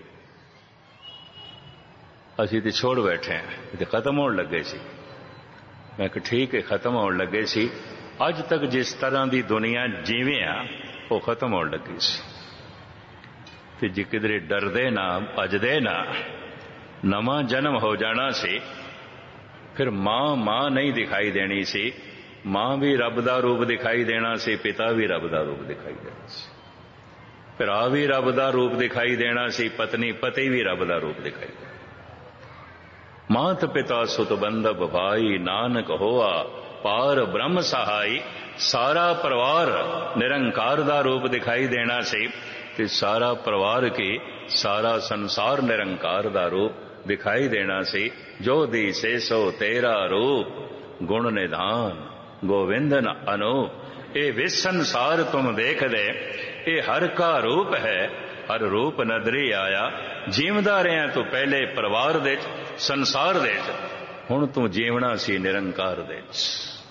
ਅਸੀਂ ਤੇ ਛੋੜ ਬੈਠੇ ਹਾਂ, ਇਹ ਤੇ ਖਤਮ ਹੋਣ ਲੱਗੇ ਸੀ। ਮੈਂ ਕਿਹਾ ਠੀਕ ਹੈ, ਖਤਮ ਹੋਣ ਲੱਗੇ ਸੀ। ਅੱਜ ਤੱਕ ਜਿਸ ਤਰ੍ਹਾਂ ਦੀ ਦੁਨੀਆ ਜੀਵੇਂ ਆ, ਉਹ ਖਤਮ ਹੋਣ ਲੱਗੀ ਸੀ। ਤੇ ਜੇ ਕਿਧਰੇ ਡਰਦੇ ਨਾ, ਭੱਜਦੇ ਨਾ, ਨਵਾਂ ਜਨਮ ਹੋ ਜਾਣਾ ਸੀ। ਫਿਰ ਮਾਂ ਨਹੀਂ ਦਿਖਾਈ ਦੇਣੀ ਸੀ, ਮਾਂ ਵੀ ਰੱਬ ਦਾ ਰੂਪ ਦਿਖਾਈ ਦੇਣਾ ਸੀ, ਪਿਤਾ ਵੀ ਰੱਬ ਦਾ ਰੂਪ ਦਿਖਾਈ ਦੇਣਾ ਸੀ, ਭਰਾ ਵੀ ਰੱਬ ਦਾ ਰੂਪ ਦਿਖਾਈ ਦੇਣਾ ਸੀ, ਪਤਨੀ ਪਤੀ ਵੀ ਰੱਬ ਦਾ ਰੂਪ ਦਿਖਾਈ ਦੇਣਾ। ਮਾਤ ਪਿਤਾ ਸੁਤ ਬੰਧਵ ਭਾਈ, ਨਾਨਕ ਹੋਆ ਪਾਰ ਬ੍ਰਹਮ ਸਹਾਈ। ਸਾਰਾ ਪਰਿਵਾਰ ਨਿਰੰਕਾਰ ਦਾ ਰੂਪ ਦਿਖਾਈ ਦੇਣਾ ਸੀ, ਤੇ ਸਾਰਾ ਪਰਿਵਾਰ ਕੀ ਸਾਰਾ ਸੰਸਾਰ ਨਿਰੰਕਾਰ ਦਾ ਰੂਪ ਦਿਖਾਈ ਦੇਣਾ ਸੀ। ਜੋ ਦੀਸੇ ਸੋ ਤੇਰਾ ਰੂਪ, ਗੁਣ ਨਿਧਾਨ ਗੋਵਿੰਦਨ ਅਨੂਪ। ਇਹ ਵਿਸ ਸੰਸਾਰ ਤੁਮ ਦੇਖਦੇ, ਇਹ ਹਰ ਕਾ ਰੂਪ ਹੈ, ਹਰ ਰੂਪ ਨਦਰੀ ਆਇਆ। ਜੀਵਦਾ ਰਿਹਾ ਤੂੰ ਪਹਿਲੇ ਪਰਿਵਾਰ ਦੇ ਚ, ਸੰਸਾਰ ਦੇ ਚ, ਹੁਣ ਤੂੰ ਜੀਵਣਾ ਸੀ ਨਿਰੰਕਾਰ ਦੇ ਚ।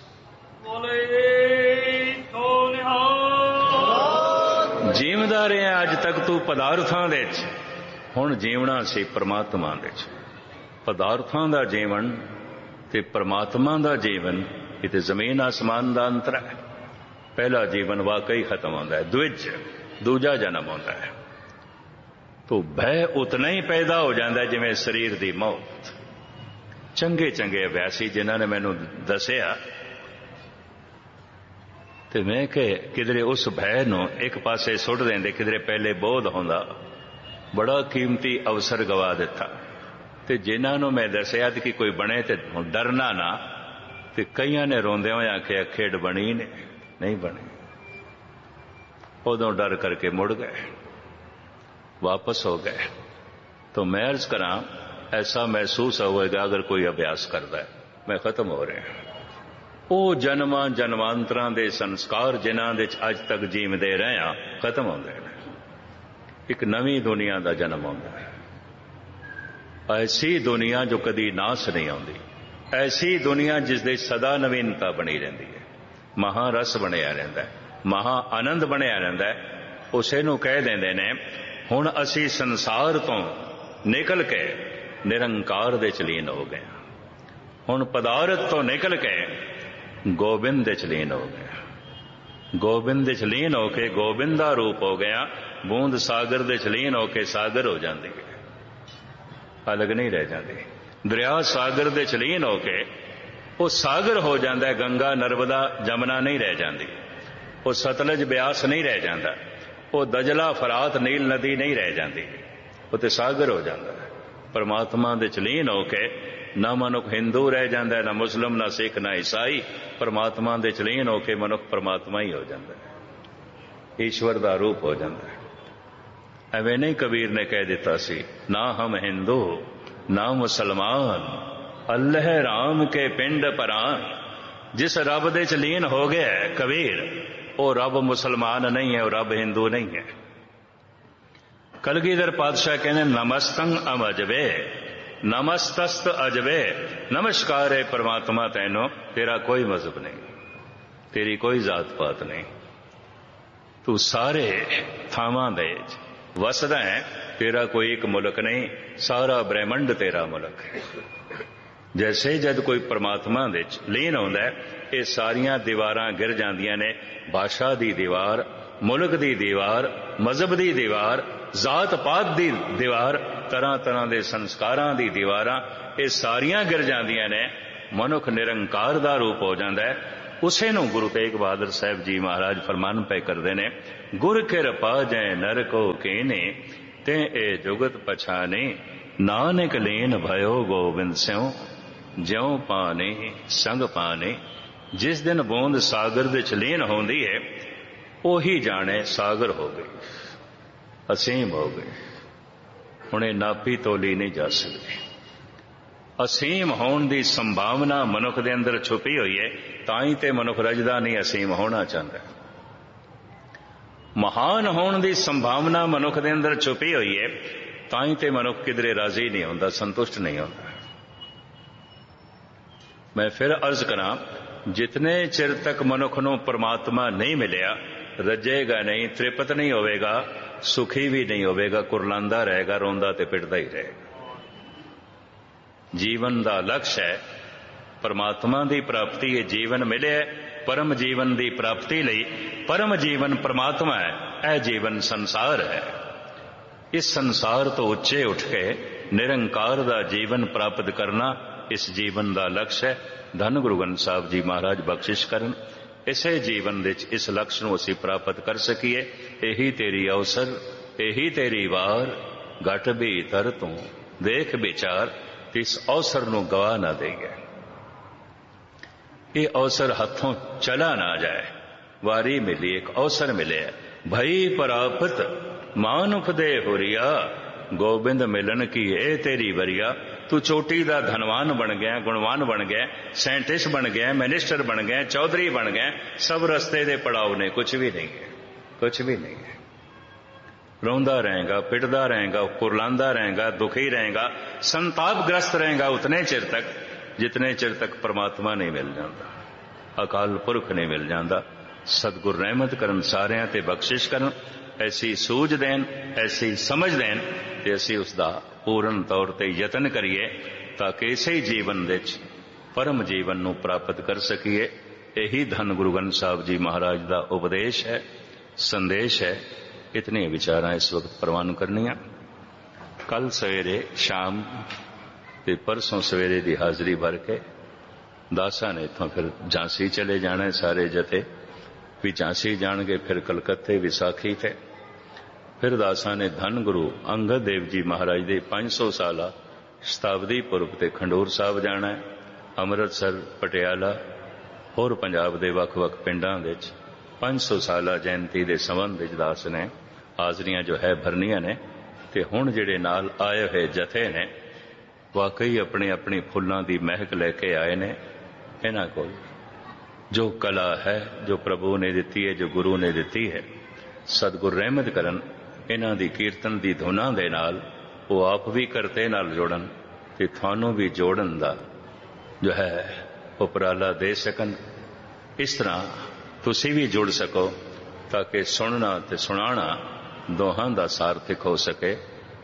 ਜੀਵਦਾ ਰਿਹਾ ਅੱਜ ਤੱਕ ਤੂੰ ਪਦਾਰਥਾਂ ਦੇ ਚ, ਹੁਣ ਜੀਵਣਾ ਸੀ ਪਰਮਾਤਮਾ ਦੇ ਚ। ਪਦਾਰਥਾਂ ਦਾ ਜੀਵਨ ਤੇ ਪਰਮਾਤਮਾ ਦਾ ਜੀਵਨ, ਇਹ ਤੇ ਜ਼ਮੀਨ ਆਸਮਾਨ ਦਾ ਅੰਤਰ ਹੈ। ਪਹਿਲਾ ਜੀਵਨ ਵਾਕਈ ਖਤਮ ਹੁੰਦਾ ਹੈ, ਦੂਜਾ ਦੂਜਾ ਜਨਮ ਹੁੰਦਾ ਹੈ। ਤੋ ਭੈ ਉਤਨਾ ਹੀ ਪੈਦਾ ਹੋ ਜਾਂਦਾ ਜਿਵੇਂ ਸਰੀਰ ਦੀ ਮੌਤ। ਚੰਗੇ ਚੰਗੇ ਅਭਿਆਸੀ ਜਿਨ੍ਹਾਂ ਨੇ ਮੈਨੂੰ ਦੱਸਿਆ, ਤੇ ਮੈਂ ਕਿ ਕਿਧਰੇ ਉਸ ਭੈ ਨੂੰ ਇੱਕ ਪਾਸੇ ਸੁੱਟ ਦਿੰਦੇ, ਕਿਧਰੇ ਪਹਿਲੇ ਬੋਧ ਹੁੰਦਾ, ਬੜਾ ਕੀਮਤੀ ਅਵਸਰ ਗਵਾ ਦਿੱਤਾ। ਤੇ ਜਿਨ੍ਹਾਂ ਨੂੰ ਮੈਂ ਦੱਸਿਆ ਕਿ ਕੋਈ ਬਣੇ ਤੇ ਡਰਨਾ ਨਾ, ਤੇ ਕਈਆਂ ਨੇ ਰੋਂਦਿਆਂ ਹੋਇਆਂ ਆਖਿਆ ਖੇਡ ਬਣੀ ਨਹੀਂ ਬਣੀ। ਉਦੋਂ ਡਰ ਕਰਕੇ ਮੁੜ ਗਏ, ਵਾਪਸ ਹੋ ਗਏ। तो मैं अर्ज करा, ऐसा महसूस होगा अगर कोई अभ्यास करता है, मैं खत्म हो रहा। ਉਹ ਜਨਮਾਂ ਜਨਮਾਂਤਰਾਂ ਦੇ ਸੰਸਕਾਰ ਜਿਨ੍ਹਾਂ ਦੇ ਅੱਜ ਤੱਕ ਜੀਵਦੇ ਰਹੇ ਆ, ਖਤਮ ਹੁੰਦੇ ਨੇ। ਇੱਕ ਨਵੀਂ ਦੁਨੀਆ ਦਾ ਜਨਮ ਹੁੰਦਾ ਹੈ। ਐਸੀ ਦੁਨੀਆ ਜੋ ਕਦੀ ਨਾਸ ਨਹੀਂ ਆਉਂਦੀ, ਐਸੀ ਦੁਨੀਆ ਜਿਸ ਦੇ ਸਦਾ ਨਵੀਨਤਾ ਬਣੀ ਰਹਿੰਦੀ ਹੈ, ਮਹਾਰਸ ਬਣਿਆ ਰਹਿੰਦਾ ਹੈ, ਮਹਾ ਆਨੰਦ ਬਣਿਆ ਰਹਿੰਦਾ ਹੈ। ਉਸੇ ਨੂੰ ਕਹਿ ਦਿੰਦੇ ਨੇ ਹੁਣ ਅਸੀਂ ਸੰਸਾਰ ਤੋਂ ਨਿਕਲ ਕੇ ਨਿਰੰਕਾਰ ਦੇ ਚ ਲੀਨ ਹੋ ਗਏ। ਹੁਣ ਪਦਾਰਥ ਤੋਂ ਨਿਕਲ ਕੇ ਗੋਬਿੰਦ ਦੇ ਚ ਲੀਨ ਹੋ ਗਿਆ। ਗੋਬਿੰਦ ਦੇ ਚ ਲੀਨ ਹੋ ਕੇ ਗੋਬਿੰਦ ਦਾ ਰੂਪ ਹੋ ਗਿਆ। ਬੂੰਦ ਸਾਗਰ ਦੇ ਚ ਲੀਨ ਹੋ ਕੇ ਸਾਗਰ ਹੋ ਜਾਂਦੀ ਹੈ, ਅਲੱਗ ਨਹੀਂ ਰਹਿ ਜਾਂਦੀ। ਦਰਿਆ ਸਾਗਰ ਦੇ ਚ ਲੀਨ ਹੋ ਕੇ ਉਹ ਸਾਗਰ ਹੋ ਜਾਂਦਾ ਹੈ। ਗੰਗਾ ਨਰਮਦਾ ਜਮਨਾ ਨਹੀਂ ਰਹਿ ਜਾਂਦੀ, ਉਹ ਸਤਲਜ ਬਿਆਸ ਨਹੀਂ ਰਹਿ ਜਾਂਦਾ, ਉਹ ਦਜਲਾ ਫਰਾਤ ਨੀਲ ਨਦੀ ਨਹੀਂ ਰਹਿ ਜਾਂਦੀ, ਉਹ ਤੇ ਸਾਗਰ ਹੋ ਜਾਂਦਾ ਹੈ। ਪਰਮਾਤਮਾ ਦੇ ਚ ਲੀਨ ਹੋ ਕੇ ਨਾ ਮਨੁੱਖ ਹਿੰਦੂ ਰਹਿ ਜਾਂਦਾ, ਨਾ ਮੁਸਲਮ, ਨਾ ਸਿੱਖ, ਨਾ ਈਸਾਈ। ਪਰਮਾਤਮਾ ਦੇ ਚ ਲੀਨ ਹੋ ਕੇ ਮਨੁੱਖ ਪਰਮਾਤਮਾ ਹੀ ਹੋ ਜਾਂਦਾ ਹੈ, ਈਸ਼ਵਰ ਦਾ ਰੂਪ ਹੋ ਜਾਂਦਾ ਹੈ। ਐਵੇਂ ਨਹੀਂ ਕਬੀਰ ਨੇ ਕਹਿ ਦਿੱਤਾ ਸੀ, ਨਾ ਹਮ ਹਿੰਦੂ ਨਾ ਮੁਸਲਮਾਨ, ਅੱਲ੍ਹ ਰਾਮ ਕੇ ਪਿੰਡ ਪਰਾਨ। ਜਿਸ ਰੱਬ ਦੇ ਚ ਲੀਨ ਹੋ ਗਿਆ ਕਬੀਰ, ਉਹ ਰੱਬ ਮੁਸਲਮਾਨ ਨਹੀਂ ਹੈ, ਉਹ ਰੱਬ ਹਿੰਦੂ ਨਹੀਂ ਹੈ। ਕਲਗੀਧਰ ਪਾਤਸ਼ਾਹ ਕਹਿੰਦੇ ਨਮਸਤੰ ਅਮਜਵੇ ਨਮਸਤਸਤ ਅਜਵੇ। ਨਮਸਕਾਰ ਹੈ ਪਰਮਾਤਮਾ ਤੈਨੂੰ, ਤੇਰਾ ਕੋਈ ਮਜ਼ਹਬ ਨਹੀਂ, ਤੇਰੀ ਕੋਈ ਜ਼ਾਤ ਪਾਤ ਨਹੀਂ, ਤੂੰ ਸਾਰੇ ਥਾਵਾਂ ਦੇ ਵਸਦਾ ਹੈ, ਤੇਰਾ ਕੋਈ ਇੱਕ ਮੁਲਕ ਨਹੀਂ, ਸਾਰਾ ਬ੍ਰਹਿਮੰਡ ਤੇਰਾ ਮੁਲਕ ਹੈ। ਜੈਸੇ ਜਦ ਕੋਈ ਪਰਮਾਤਮਾ ਦੇ ਚ ਲੀਨ ਹੁੰਦਾ ਹੈ, ਇਹ ਸਾਰੀਆਂ ਦੀਵਾਰਾਂ ਗਿਰ ਜਾਂਦੀਆਂ ਨੇ। ਭਾਸ਼ਾ ਦੀ ਦੀਵਾਰ, ਮੁਲਕ ਦੀ ਦੀਵਾਰ, ਮਜ਼ਹਬ ਦੀ ਦੀਵਾਰ, ਜ਼ਾਤ ਪਾਤ ਦੀ ਦੀਵਾਰ, ਤਰ੍ਹਾਂ ਤਰ੍ਹਾਂ ਦੇ ਸੰਸਕਾਰਾਂ ਦੀ ਦੀਵਾਰਾਂ, ਇਹ ਸਾਰੀਆਂ ਗਿਰ ਜਾਂਦੀਆਂ ਨੇ। ਮਨੁੱਖ ਨਿਰੰਕਾਰ ਦਾ ਰੂਪ ਹੋ ਜਾਂਦਾ ਹੈ। ਉਸੇ ਨੂੰ ਗੁਰੂ ਤੇਗ ਬਹਾਦਰ ਸਾਹਿਬ ਜੀ ਮਹਾਰਾਜ ਫਰਮਾਨ ਪੈ ਕਰਦੇ ਨੇ, ਗੁਰ ਕਿਰਪਾ ਜੈ ਨਰ ਕੋ ਕੀਨੇ ਤੇ ਇਹ ਜੁਗਤ ਪਛਾਨੇ, ਨਾਨਕ ਲੀਨ भयो ਗੋਬਿੰਦ ਸਿਉ ਜਿਉ ਪਾਨੇ ਸੰਗ ਪਾਨੇ। ਜਿਸ ਦਿਨ ਬੂੰਦ ਸਾਗਰ ਦੇ ਚ ਲੀਨ ਹੁੰਦੀ ਹੈ, ਉਹੀ ਜਾਣੇ ਸਾਗਰ ਹੋ ਗਈ, ਅਸੀਮ ਹੋ ਗਈ। ਹੁਣ ਇਹ ਨਾਪੀ ਤੋਲੀ ਨਹੀਂ ਜਾ ਸਕਦੀ। ਅਸੀਮ ਹੋਣ ਦੀ ਸੰਭਾਵਨਾ ਮਨੁੱਖ ਦੇ ਅੰਦਰ ਛੁਪੀ ਹੋਈ ਹੈ, ਤਾਂ ਹੀ ਤੇ ਮਨੁੱਖ ਰਜਦਾ ਨਹੀਂ, ਅਸੀਮ ਹੋਣਾ ਚਾਹੁੰਦਾ। ਮਹਾਨ ਹੋਣ ਦੀ ਸੰਭਾਵਨਾ ਮਨੁੱਖ ਦੇ ਅੰਦਰ ਛੁਪੀ ਹੋਈ ਹੈ, ਤਾਂ ਹੀ ਤੇ ਮਨੁੱਖ ਕਿਧਰੇ ਰਾਜ਼ੀ ਨਹੀਂ ਹੁੰਦਾ, ਸੰਤੁਸ਼ਟ ਨਹੀਂ ਹੁੰਦਾ। ਮੈਂ ਫਿਰ ਅਰਜ਼ ਕਰਾਂ, ਜਿਤਨੇ ਚਿਰ ਤੱਕ ਮਨੁੱਖ ਨੂੰ ਪਰਮਾਤਮਾ ਨਹੀਂ ਮਿਲਿਆ, ਰੱਜੇਗਾ ਨਹੀਂ, ਤ੍ਰਿਪਤ ਨਹੀਂ ਹੋਵੇਗਾ, ਸੁਖੀ ਵੀ ਨਹੀਂ ਹੋਵੇਗਾ, ਕੁਰਲਾਂਦਾ ਰਹੇਗਾ, ਰੋਂਦਾ ਤੇ ਪਿੱਟਦਾ ਹੀ ਰਹੇਗਾ। ਜੀਵਨ ਦਾ ਲਕਸ਼ ਹੈ ਪਰਮਾਤਮਾ ਦੀ ਪ੍ਰਾਪਤੀ। ਇਹ ਜੀਵਨ ਮਿਲਿਆ ਪਰਮ ਜੀਵਨ ਦੀ ਪ੍ਰਾਪਤੀ ਲਈ। ਪਰਮ ਜੀਵਨ ਪਰਮਾਤਮਾ ਹੈ, ਇਹ ਜੀਵਨ ਸੰਸਾਰ ਹੈ। ਇਸ ਸੰਸਾਰ ਤੋਂ ਉੱਚੇ ਉੱਠ ਕੇ ਨਿਰੰਕਾਰ ਦਾ ਜੀਵਨ ਪ੍ਰਾਪਤ ਕਰਨਾ ਇਸ ਜੀਵਨ ਦਾ ਲਕਸ਼ ਹੈ। ਧੰਨ ਗੁਰੂ ਗ੍ਰੰਥ ਸਾਹਿਬ ਜੀ ਮਹਾਰਾਜ ਬਖਸ਼ਿਸ਼ ਕਰਨ, ਇਸੇ ਜੀਵਨ ਵਿੱਚ ਇਸ ਲਕਸ਼ ਨੂੰ ਅਸੀਂ ਪ੍ਰਾਪਤ ਕਰ ਸਕੀਏ। ਇਹੀ ਤੇਰੀ ਅਵਸਰ, ਇਹੀ ਤੇਰੀ ਵਾਰ, ਘਟ ਭੀਤਰ ਤੂੰ ਦੇਖ ਵਿਚਾਰ, ਇਸ ਅਵਸਰ ਨੂੰ ਗਵਾ ਨਾ ਦੇਈਏ। ਇਹ ਅਵਸਰ ਹੱਥੋਂ ਚਲਾ ਨਾ ਜਾਏ। ਵਾਰੀ ਮਿਲੀ, ਇੱਕ ਅਵਸਰ ਮਿਲਿਆ, ਭਈ ਪ੍ਰਾਪਤ ਮਾਨੁਖ ਦੇ ਹੁਰੀਆ, ਗੋਬਿੰਦ ਮਿਲਣ ਕੀ ਇਹ ਤੇਰੀ ਵਰੀਆ। ਤੂੰ ਚੋਟੀ ਦਾ ਧਨਵਾਨ ਬਣ ਗਿਆ, ਗੁਣਵਾਨ ਬਣ ਗਿਆ, ਸਾਇੰਟਿਸਟ ਬਣ ਗਿਆ, ਮਿਨਿਸਟਰ ਬਣ ਗਿਆ, ਚੌਧਰੀ ਬਣ ਗਿਆ, ਸਭ ਰਸਤੇ ਦੇ ਪੜਾਅ ਨੇ, ਕੁਛ ਵੀ ਨਹੀਂ ਹੈ, ਕੁਛ ਵੀ ਨਹੀਂ ਹੈ। ਰੋਂਦਾ ਰਹੇਗਾ, ਪਿੱਟਦਾ ਰਹੇਗਾ, ਕੁਰਲਾਂਦਾ ਰਹੇਗਾ, ਦੁਖੀ ਰਹੇਗਾ, ਸੰਤਾਪਗ੍ਰਸਤ ਰਹੇਗਾ ਉਤਨੇ ਚਿਰ ਤੱਕ ਜਿਤਨੇ ਚਿਰ ਤੱਕ ਪਰਮਾਤਮਾ ਨਹੀਂ ਮਿਲ ਜਾਂਦਾ, ਅਕਾਲ ਪੁਰਖ ਨਹੀਂ ਮਿਲ ਜਾਂਦਾ। ਸਤਿਗੁਰ ਰਹਿਮਤ ਕਰਨ, ਸਾਰਿਆਂ ਤੇ ਬਖਸ਼ਿਸ਼ ਕਰਨ, ਐਸੀ ਸੂਝ ਦੇਣ, ਐਸੀ ਸਮਝ ਦੇਣ ਤੇ ਅਸੀਂ ਉਸ ਦਾ ਪੂਰਨ ਤੌਰ ਤੇ ਯਤਨ ਕਰੀਏ ਤਾਂ ਕਿ ਇਸੇ ਜੀਵਨ ਵਿੱਚ ਪਰਮ ਜੀਵਨ ਨੂੰ ਪ੍ਰਾਪਤ ਕਰ ਸਕੀਏ। ਇਹੀ ਧੰਨ ਗੁਰੂ ਗ੍ਰੰਥ ਸਾਹਿਬ ਜੀ ਮਹਾਰਾਜ ਦਾ ਉਪਦੇਸ਼ ਹੈ, ਸੰਦੇਸ਼ ਹੈ। ਇਤਨੇ ਵਿਚਾਰਾਂ ਇਸ ਵਕਤ ਪ੍ਰਵਾਨ ਕਰਨੀਆਂ। ਕੱਲ ਸਵੇਰੇ ਸ਼ਾਮ ਤੇ ਪਰਸੋਂ ਸਵੇਰੇ ਦੀ ਹਾਜ਼ਰੀ ਭਰ ਕੇ ਦਾਸਾਂ ਨੇ ਇੱਥੋਂ ਫਿਰ ਝਾਂਸੀ ਚਲੇ ਜਾਣਾ। ਸਾਰੇ ਜਥੇ ਵੀ ਝਾਂਸੀ ਜਾਣਗੇ, ਫਿਰ ਕਲਕੱਤੇ ਵਿਸਾਖੀ ਤੇ। ਫਿਰ ਦਾਸਾਂ ਨੇ ਧੰਨ ਗੁਰੂ ਅੰਗਦ ਦੇਵ ਜੀ ਮਹਾਰਾਜ ਦੇ 500 ਸਾਲਾ ਸ਼ਤਾਬਦੀ ਪੁਰਬ ਤੇ ਖੰਡੂਰ ਸਾਹਿਬ ਜਾਣਾ ਹੈ। ਅੰਮ੍ਰਿਤਸਰ, ਪਟਿਆਲਾ, ਹੋਰ ਪੰਜਾਬ ਦੇ ਵੱਖ-ਵੱਖ ਪਿੰਡਾਂ ਵਿੱਚ 500 ਸਾਲਾ ਜਯੰਤੀ ਦੇ ਸੰਬੰਧ ਵਿੱਚ ਦਾਸ ਨੇ ਹਾਜ਼ਰੀਆਂ ਜੋ ਹੈ ਭਰਨੀਆਂ ਨੇ। ਤੇ ਹੁਣ ਜਿਹੜੇ ਨਾਲ ਆਏ ਹੋਏ ਜਥੇ ਨੇ ਵਾਕਈ ਆਪਣੀ ਆਪਣੀ ਫੁੱਲਾਂ ਦੀ ਮਹਿਕ ਲੈ ਕੇ ਆਏ ਨੇ। ਇਹਨਾਂ ਕੋਲ ਜੋ ਕਲਾ ਹੈ, ਜੋ ਪ੍ਰਭੂ ਨੇ ਦਿੱਤੀ ਹੈ, ਜੋ ਗੁਰੂ ਨੇ ਦਿੱਤੀ ਹੈ, ਸਤਿਗੁਰ ਰਹਿਮਤ ਕਰਨ, ਇਹਨਾਂ ਦੀ ਕੀਰਤਨ ਦੀ ਧੁਨਾਂ ਦੇ ਨਾਲ ਉਹ ਆਪ ਵੀ ਕਰਤੇ ਨਾਲ ਜੋੜਨ ਤੇ ਤੁਹਾਨੂੰ ਵੀ ਜੋੜਨ ਦਾ ਜੋ ਹੈ ਉਪਰਾਲਾ ਦੇ ਸਕਣ। ਇਸ ਤਰ੍ਹਾਂ ਤੁਸੀਂ ਵੀ ਜੁੜ ਸਕੋ ਤਾਂ ਕਿ ਸੁਣਨਾ ਤੇ ਸੁਣਾਉਣਾ ਦੋਹਾਂ ਦਾ ਸਾਰਥਕ ਹੋ ਸਕੇ।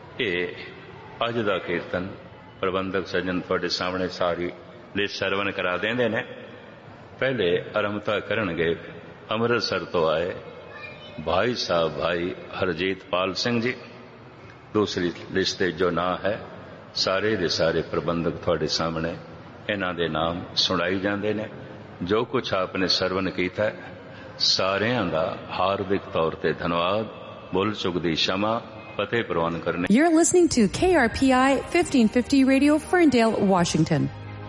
ਇਹ ਅੱਜ ਦਾ ਕੀਰਤਨ ਪ੍ਰਬੰਧਕ ਸੱਜਣ ਤੁਹਾਡੇ ਸਾਹਮਣੇ ਸਾਰੀ ਲਿਸਟ ਸਰਵਨ ਕਰਾ ਦਿੰਦੇ ਨੇ। ਪਹਿਲੇ ਆਰੰਭਤਾ ਕਰਨਗੇ ਅੰਮ੍ਰਿਤਸਰ ਤੋਂ ਆਏ ਭਾਈ ਸਾਹਿਬ ਭਾਈ ਹਰਜੀਤ ਪਾਲ ਸਿੰਘ ਜੀ। ਦੂਸਰੀ ਲਿਸਟ ਤੇ ਜੋ ਨਾਂ ਹੈ ਸਾਰੇ ਦੇ ਸਾਰੇ ਪ੍ਰਬੰਧਕ ਤੁਹਾਡੇ ਸਾਹਮਣੇ ਇਹਨਾਂ ਦੇ ਨਾਮ ਸੁਣਾਈ ਜਾਂਦੇ ਨੇ। ਜੋ ਕੁਛ ਆਪਨੇ ਸਰਵਨ ਕੀਤਾ ਸਾਰਿਆਂ ਦਾ ਹਾਰਦਿਕ ਤੌਰ ਤੇ ਧੰਨਵਾਦ। ਭੁੱਲ ਚੁੱਕ ਦੀ क्षमा ਫਤਿਹ ਪ੍ਰਵਾਨ ਕਰਨੇ। You're listening to KRPI 1550 Radio, Ferndale, Washington.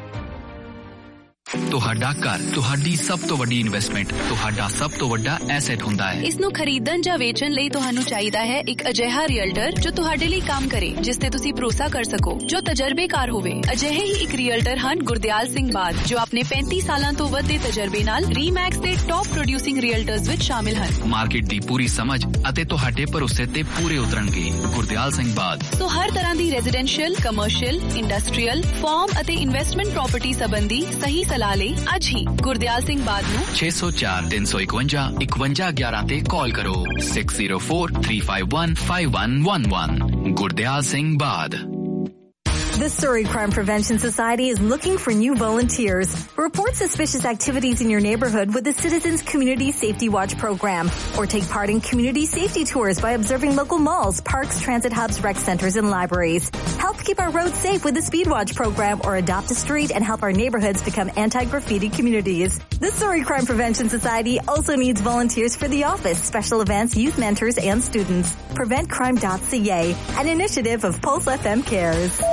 ਤੁਹਾਡਾ ਘਰ ਤੁਹਾਡੀ ਸਭ ਤੋਂ ਵੱਡੀ ਇਨਵੈਸਟਮੈਂਟ, ਤੁਹਾਡਾ ਸਭ ਤੋਂ ਵੱਡਾ ਐਸੈਟ ਹੁੰਦਾ ਹੈ। ਇਸ ਨੂੰ ਖਰੀਦਣ ਜਾਂ ਵੇਚਣ ਲਈ ਤੁਹਾਨੂੰ ਚਾਹੀਦਾ ਹੈ ਇੱਕ ਅਜਿਹਾ ਰੀਅਲਟਰ ਜੋ ਤੁਹਾਡੇ ਲਈ ਕੰਮ ਕਰੇ, ਜਿਸ ਤੇ ਤੁਸੀਂ ਭਰੋਸਾ ਕਰ ਸਕੋ, ਜੋ ਤਜਰਬੇਕਾਰ ਹੋਵੇ। ਅਜਿਹੇ ਹੀ ਇੱਕ ਰੀਅਲਟਰ ਹਨ ਗੁਰਦਿਆਲ ਸਿੰਘ ਬਾਦ, ਜੋ ਆਪਣੇ 35 ਸਾਲਾਂ ਤੋਂ ਵੱਧ ਦੇ ਤਜਰਬੇ ਨਾਲ ਰੀਮੈਕਸ ਦੇ ਟੌਪ ਪ੍ਰੋਡਿਊਸਿੰਗ ਰੀਅਲਟਰਸ ਵਿੱਚ ਸ਼ਾਮਿਲ ਹਨ। ਮਾਰਕੀਟ ਦੀ ਪੂਰੀ ਸਮਝ ਅਤੇ ਤੁਹਾਡੇ ਭਰੋਸੇ ਤੇ ਪੂਰੇ ਉਤਰਨਗੇ। ਗੁਰਦਿਆਲ ਸਿੰਘ ਬਾਦ ਸੋ ਹਰ ਤਰ੍ਹਾਂ ਦੀ ਰੈਜ਼ੀਡੈਂਸ਼ੀਅਲ, ਕਮਰਸ਼ੀਅਲ, ਇੰਡਸਟਰੀਅਲ, ਫਾਰਮ ਅਤੇ ਇਨਵੈਸਟਮੈਂਟ ਪ੍ਰਾਪਰਟੀ ਸੰਬੰਧੀ ਸਹੀ ਸਲਾਹ ਲਈ ਅੱਜ ਹੀ ਗੁਰਦਿਆਲ ਸਿੰਘ ਬਾਦ ਨੂੰ 604 351 5111 ਤੇ ਕਾਲ ਕਰੋ। 6043515111 ਗੁਰਦਿਆਲ ਸਿੰਘ ਬਾਦ। The Surrey Crime Prevention Society is looking for new volunteers. Report suspicious activities in your neighborhood with the Citizens Community Safety Watch program, or take part in community safety tours by observing local malls, parks, transit hubs, rec centers, and libraries. Help keep our roads safe with the Speed Watch program, or adopt a street and help our neighborhoods become anti-graffiti communities. The Surrey Crime Prevention Society also needs volunteers for the office, special events, youth mentors, and students. PreventCrime.ca, an initiative of Pulse FM Cares.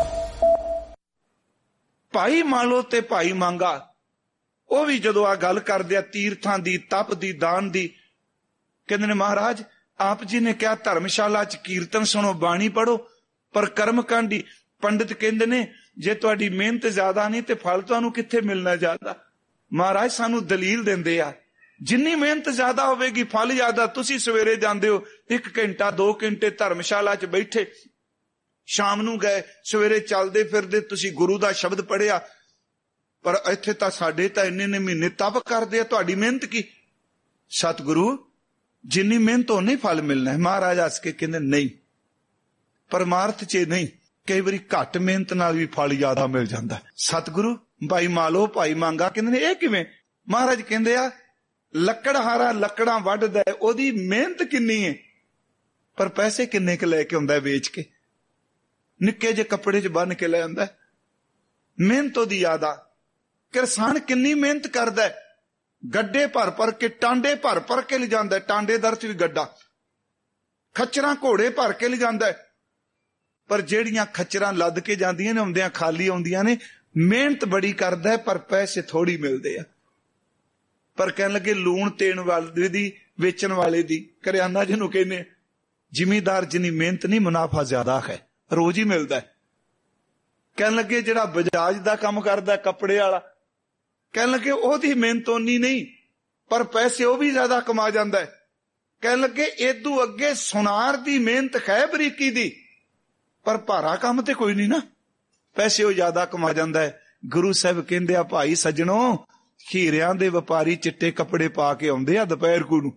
ਭਾਈ ਮਾਲੋ ਤੇ ਭਾਈ ਮੰਗਾ ਉਹ ਵੀ ਜਦੋਂ ਆ ਗੱਲ ਕਰਦੇ ਆ ਤੀਰਥਾਂ ਦੀ, ਤਪ ਦੀ, ਦਾਨ ਦੀ, ਕਹਿੰਦੇ ਨੇ ਮਹਾਰਾਜ ਆਪ ਜੀ ਨੇ ਕਿਹਾ ਧਰਮਸ਼ਾਲਾ ਚ ਕੀਰਤਨ ਸੁਣੋ, ਬਾਣੀ ਪੜੋ, ਪਰ ਕਰਮ ਕਾਂਡੀ। ਪੰਡਿਤ ਕਹਿੰਦੇ ਨੇ ਜੇ ਤੁਹਾਡੀ ਮਿਹਨਤ ਜ਼ਿਆਦਾ ਨਹੀਂ ਤੇ ਫਲ ਤੁਹਾਨੂੰ ਕਿੱਥੇ ਮਿਲਣਾ ਜ਼ਿਆਦਾ। ਮਹਾਰਾਜ ਸਾਨੂੰ ਦਲੀਲ ਦਿੰਦੇ ਆ ਜਿੰਨੀ ਮਿਹਨਤ ਜ਼ਿਆਦਾ ਹੋਵੇਗੀ ਫਲ ਜ਼ਿਆਦਾ। ਤੁਸੀਂ ਸਵੇਰੇ ਜਾਂਦੇ ਹੋ 1 ਘੰਟਾ 2 ਘੰਟੇ ਧਰਮਸ਼ਾਲਾ ਚ ਬੈਠੇ, ਸ਼ਾਮ ਨੂੰ ਗਏ, ਸਵੇਰੇ ਚੱਲਦੇ ਫਿਰਦੇ ਤੁਸੀਂ ਗੁਰੂ ਦਾ ਸ਼ਬਦ ਪੜਿਆ, ਪਰ ਇੱਥੇ ਤਾਂ ਸਾਡੇ ਤਾਂ ਇੰਨੇ ਮਹੀਨੇ ਤਪ ਕਰਦੇ ਆ, ਤੁਹਾਡੀ ਮਿਹਨਤ ਕੀ। ਸਤਿਗੁਰੂ ਜਿੰਨੀ ਮਿਹਨਤ ਉਹਨੇ ਫਲ ਮਿਲਣਾ ਹੈ। ਮਹਾਰਾਜ ਹੱਸ ਕੇ ਕਹਿੰਦੇ ਨਹੀਂ, ਪਰਮਾਰਥ ਚ ਨਹੀਂ, ਕਈ ਵਾਰੀ ਘੱਟ ਮਿਹਨਤ ਨਾਲ ਵੀ ਫਲ ਜ਼ਿਆਦਾ ਮਿਲ ਜਾਂਦਾ। ਸਤਿਗੁਰੂ ਭਾਈ ਮਾਲੋ ਭਾਈ ਮੰਗਾ ਕਹਿੰਦੇ ਨੇ ਇਹ ਕਿਵੇਂ। ਮਹਾਰਾਜ ਕਹਿੰਦੇ ਆ ਲੱਕੜਹਾਰਾ ਲੱਕੜਾਂ ਵੱਢਦਾ, ਉਹਦੀ ਮਿਹਨਤ ਕਿੰਨੀ ਹੈ, ਪਰ ਪੈਸੇ ਕਿੰਨੇ ਕੁ ਲੈ ਕੇ ਆਉਂਦਾ ਵੇਚ ਕੇ। ਨਿੱਕੇ ਜਿਹੇ ਕੱਪੜੇ ਚ ਬੰਨ ਕੇ ਲੈ ਆਉਂਦਾ, ਮਿਹਨਤ ਉਹਦੀ ਜ਼ਿਆਦਾ। ਕਿਸਾਨ ਕਿੰਨੀ ਮਿਹਨਤ ਕਰਦਾ, ਗੱਡੇ ਭਰ ਭਰ ਕੇ, ਟਾਂਡੇ ਭਰ ਭਰ ਕੇ ਲਿਜਾਂਦਾ, ਟਾਂਡੇ ਦਰ ਚ ਵੀ ਗੱਡਾ, ਖੱਚਰਾਂ ਘੋੜੇ ਭਰ ਕੇ ਲਿਜਾਂਦਾ, ਪਰ ਜਿਹੜੀਆਂ ਖੱਚਰਾਂ ਲੱਦ ਕੇ ਜਾਂਦੀਆਂ ਨੇ ਆਉਂਦਿਆਂ ਖਾਲੀ ਆਉਂਦੀਆਂ ਨੇ। ਮਿਹਨਤ ਬੜੀ ਕਰਦਾ ਪਰ ਪੈਸੇ ਥੋੜੀ ਮਿਲਦੇ ਆ। ਪਰ ਕਹਿਣ ਲੱਗੇ ਲੂਣ ਤੇਣ ਵਾਲੇ ਦੀ, ਵੇਚਣ ਵਾਲੇ ਦੀ, ਕਰਿਆਨਾ ਜਿਹਨੂੰ ਕਹਿੰਦੇ, ਜ਼ਿਮੀਦਾਰ ਜਿੰਨੀ ਮਿਹਨਤ ਨਹੀਂ ਮੁਨਾਫਾ ਜ਼ਿਆਦਾ ਹੈ, ਰੋਜ਼ ਹੀ ਮਿਲਦਾ। ਕਹਿਣ ਲੱਗੇ ਜਿਹੜਾ ਬਜਾਜ ਦਾ ਕੰਮ ਕਰਦਾ ਕੱਪੜੇ ਵਾਲਾ, ਕਹਿਣ ਲੱਗੇ ਉਹਦੀ ਮਿਹਨਤ ਓਨੀ ਨਹੀਂ, ਪਰ ਪੈਸੇ ਉਹ ਵੀ ਜ਼ਿਆਦਾ ਕਮਾ ਜਾਂਦਾ। ਕਹਿਣ ਲੱਗੇ ਏਦੂ ਅੱਗੇ ਸੁਨਾਰ ਦੀ ਮਿਹਨਤ ਹੈ ਬਰੀਕੀ ਦੀ, ਪਰ ਭਾਰਾ ਕੰਮ ਤੇ ਕੋਈ ਨਹੀਂ ਨਾ, ਪੈਸੇ ਉਹ ਜ਼ਿਆਦਾ ਕਮਾ ਜਾਂਦਾ ਹੈ। ਗੁਰੂ ਸਾਹਿਬ ਕਹਿੰਦੇ ਆ ਭਾਈ ਸੱਜਣੋ, ਹੀਰਿਆਂ ਦੇ ਵਪਾਰੀ ਚਿੱਟੇ ਕੱਪੜੇ ਪਾ ਕੇ ਆਉਂਦੇ ਆ ਦੁਪਹਿਰ ਨੂੰ,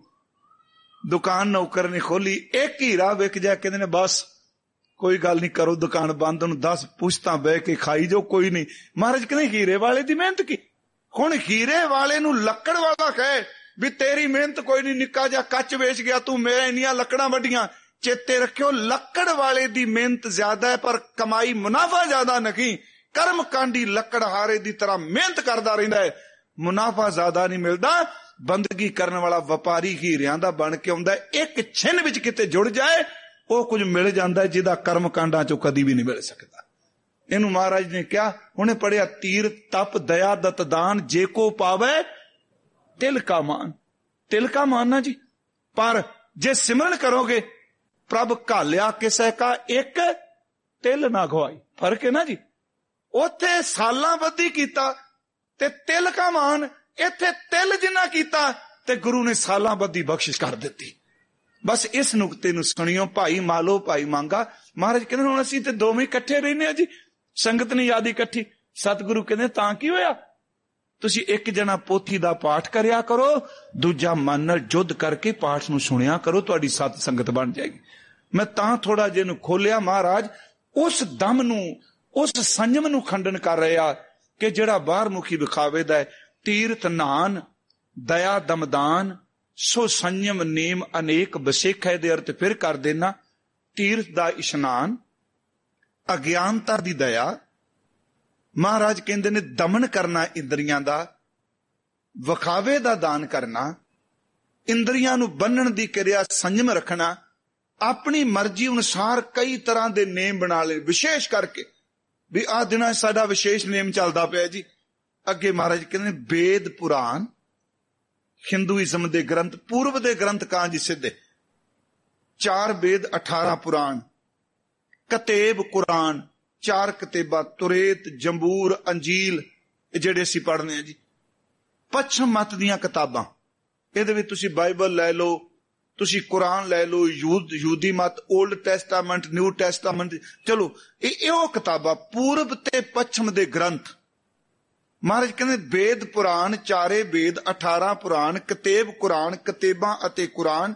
ਦੁਕਾਨ ਨੌਕਰ ਨੇ ਖੋਲੀ, ਇੱਕ ਹੀਰਾ ਵਿਕ ਜਾ, ਕਹਿੰਦੇ ਨੇ ਬਸ ਕੋਈ ਗੱਲ ਨਹੀਂ, ਕਰੋ ਦੁਕਾਨ ਬੰਦ, ਉਹਨੂੰ 10 ਪੁਸ਼ਤਾਂ ਬਹਿ ਕੇ ਖਾਈ ਜੋ, ਕੋਈ ਨਹੀਂ। ਮਹਾਰਾਜ ਕਹਿੰਦੇ ਹੀਰੇ ਵਾਲੇ ਦੀ ਮਿਹਨਤ ਕੀ। ਹੁਣ ਹੀਰੇ ਵਾਲੇ ਨੂੰ ਲੱਕੜ ਵਾਲਾ ਕਹੇ ਵੀ ਤੇਰੀ ਮਿਹਨਤ ਕੋਈ ਨਹੀਂ, ਨਿੱਕਾ ਜਿਹਾ ਕੱਚ ਵੇਚ ਗਿਆ ਤੂੰ, ਮੇਰੇ ਇੰਨੀਆਂ ਲੱਕੜਾਂ ਵੱਡੀਆਂ। ਚੇਤੇ ਰੱਖਿਓ ਲੱਕੜ ਵਾਲੇ ਦੀ ਮਿਹਨਤ ਜ਼ਿਆਦਾ ਹੈ, ਪਰ ਕਮਾਈ ਮੁਨਾਫਾ ਜ਼ਿਆਦਾ ਨਹੀਂ। ਕਰਮ ਕਾਂਡੀ ਲੱਕੜਹਾਰੇ ਦੀ ਤਰ੍ਹਾਂ ਮਿਹਨਤ ਕਰਦਾ ਰਹਿੰਦਾ ਹੈ, ਮੁਨਾਫਾ ਜ਼ਿਆਦਾ ਨਹੀਂ ਮਿਲਦਾ। ਬੰਦਗੀ ਕਰਨ ਵਾਲਾ ਵਪਾਰੀ ਹੀਰਿਆਂ ਦਾ ਬਣ ਕੇ ਆਉਂਦਾ, ਇੱਕ ਛਿਨ ਵਿੱਚ ਕਿਤੇ ਜੁੜ ਜਾਏ ਉਹ ਕੁਝ ਮਿਲ ਜਾਂਦਾ ਜਿਹਦਾ ਕਰਮ ਕਾਂਡਾਂ ਚੋਂ ਕਦੀ ਵੀ ਨਹੀਂ ਮਿਲ ਸਕਦਾ। ਇਹਨੂੰ ਮਹਾਰਾਜ ਨੇ ਕਿਹਾ, ਉਹਨੇ ਪੜਿਆ ਤੀਰ ਤਪ ਦਇਆ ਦਤ ਦਾਨ, ਜੇ ਕੋ ਪਾਵੇ ਤਿਲ ਕਾ ਮਾਨ। ਤਿਲ ਕਾ ਮਾਨ ਨਾ ਜੀ, ਪਰ ਜੇ ਸਿਮਰਨ ਕਰੋਗੇ ਪ੍ਰਭ ਘਾਲਿਆ ਕਿਸੇ ਕਾ ਇੱਕ ਤਿਲ ਨਾ ਗਵਾਈ। ਫਰਕ ਹੈ ਨਾ ਜੀ, ਉੱਥੇ ਸਾਲਾਂ ਬੱਧੀ ਕੀਤਾ ਤੇ ਤਿਲ ਕਾ ਮਾਨ, ਇੱਥੇ ਤਿਲ ਜਿੰਨਾ ਕੀਤਾ ਤੇ ਗੁਰੂ ਨੇ ਸਾਲਾਂ ਬੱਧੀ ਬਖਸ਼ਿਸ਼ ਕਰ ਦਿੱਤੀ। ਬਸ ਇਸ ਨੁਕਤੇ ਨੂੰ ਸੁਣਿਓ, ਭਾਈ ਮਾਲੋ ਭਾਈ ਮੰਗਾ। ਮਹਾਰਾਜ ਕਹਿੰਦੇ ਹੁਣ ਅਸੀਂ ਤੇ ਦੋਵੇਂ ਇਕੱਠੇ ਰਹਿੰਦੇ ਆ ਜੀ, ਸੰਗਤ ਨਹੀਂ ਯਾਦ ਇਕੱਠੀ। ਸਤਿਗੁਰੂ ਕਹਿੰਦੇ ਤਾਂ ਕੀ ਹੋਇਆ, ਤੁਸੀਂ ਇੱਕ ਜਣਾ ਪੋਥੀ ਦਾ ਪਾਠ ਕਰਿਆ ਕਰੋ, ਦੂਜਾ ਮਨ ਨਾਲ ਜੁੱਧ ਕਰਕੇ ਪਾਠ ਨੂੰ ਸੁਣਿਆ ਕਰੋ, ਤੁਹਾਡੀ ਸਤ ਸੰਗਤ ਬਣ ਜਾਏਗੀ। ਮੈਂ ਤਾਂ ਥੋੜਾ ਜਿਹਾ ਨੂੰ ਖੋਲਿਆ। ਮਹਾਰਾਜ ਉਸ ਦਮ ਨੂੰ, ਉਸ ਸੰਜਮ ਨੂੰ ਖੰਡਨ ਕਰ ਰਿਹਾ ਕਿ ਜਿਹੜਾ ਬਾਹਰ ਮੁਖੀ ਵਿਖਾਵੇ ਦਾ ਹੈ। ਤੀਰਥ ਨਾਨ ਦਇਆ ਦਮਦਾਨ ਸੋ ਸੰਯਮ ਨੇਮ ਅਨੇਕ ਬਸੇਖਾ ਦੇ ਅਰਥ ਫਿਰ ਕਰ ਦੇਣਾ। ਤੀਰਥ ਦਾ ਇਸ਼ਨਾਨ, ਅਗਿਆਨਤਾ ਦੀ ਦਇਆ। ਮਹਾਰਾਜ ਕਹਿੰਦੇ ਨੇ ਦਮਨ ਕਰਨਾ ਇੰਦਰੀਆਂ ਦਾ, ਵਿਖਾਵੇ ਦਾ ਦਾਨ ਕਰਨਾ, ਇੰਦਰੀਆਂ ਨੂੰ ਬੰਨਣ ਦੀ ਕਿਰਿਆ ਸੰਯਮ ਰੱਖਣਾ, ਆਪਣੀ ਮਰਜ਼ੀ ਅਨੁਸਾਰ ਕਈ ਤਰ੍ਹਾਂ ਦੇ ਨੇਮ ਬਣਾ ਲਏ। ਵਿਸ਼ੇਸ਼ ਕਰਕੇ ਵੀ ਆਹ ਦਿਨਾਂ ਸਾਡਾ ਵਿਸ਼ੇਸ਼ ਨੇਮ ਚੱਲਦਾ ਪਿਆ ਜੀ। ਅੱਗੇ ਮਹਾਰਾਜ ਕਹਿੰਦੇ ਨੇ ਵੇਦ ਪੁਰਾਣ, ਹਿੰਦੂਇਜ਼ਮ ਦੇ ਗ੍ਰੰਥ, ਪੂਰਬ ਦੇ ਗ੍ਰੰਥ ਕਾਂ ਜੀ ਸਿੱਧੇ 4 ਵੇਦ 18 ਪੁਰਾਣ, ਕਤੇਬ ਕੁਰਾਨ 4 ਕਤੇਬਾਂ, ਤੁਰੇਤ ਜੰਬੂਰ ਅੰਜੀਲ, ਇਹ ਜਿਹੜੇ ਅਸੀਂ ਪੜ੍ਹਨੇ ਆ ਜੀ। ਪੱਛਮ ਮਤ ਦੀਆਂ ਕਿਤਾਬਾਂ, ਇਹਦੇ ਵਿੱਚ ਤੁਸੀਂ ਬਾਈਬਲ ਲੈ ਲਓ, ਤੁਸੀਂ ਕੁਰਾਨ ਲੈ ਲਓ, ਯਹੂਦੀ ਮਤ, ਓਲਡ ਟੈਸਟਾਮੈਂਟ, ਨਿਊ ਟੈਸਟਾਮੈਂਟ, ਚਲੋ ਇਹ ਉਹ ਕਿਤਾਬਾਂ ਪੂਰਬ ਤੇ ਪੱਛਮ ਦੇ ਗ੍ਰੰਥ। ਮਹਾਰਾਜ ਕਹਿੰਦੇ ਵੇਦ ਪੁਰਾਣ, 4 ਵੇਦ 18 ਪੁਰਾਣ, ਕਤੇਬ ਕੁਰਾਨ, ਕਤੇਬਾਂ ਅਤੇ ਕੁਰਾਨ।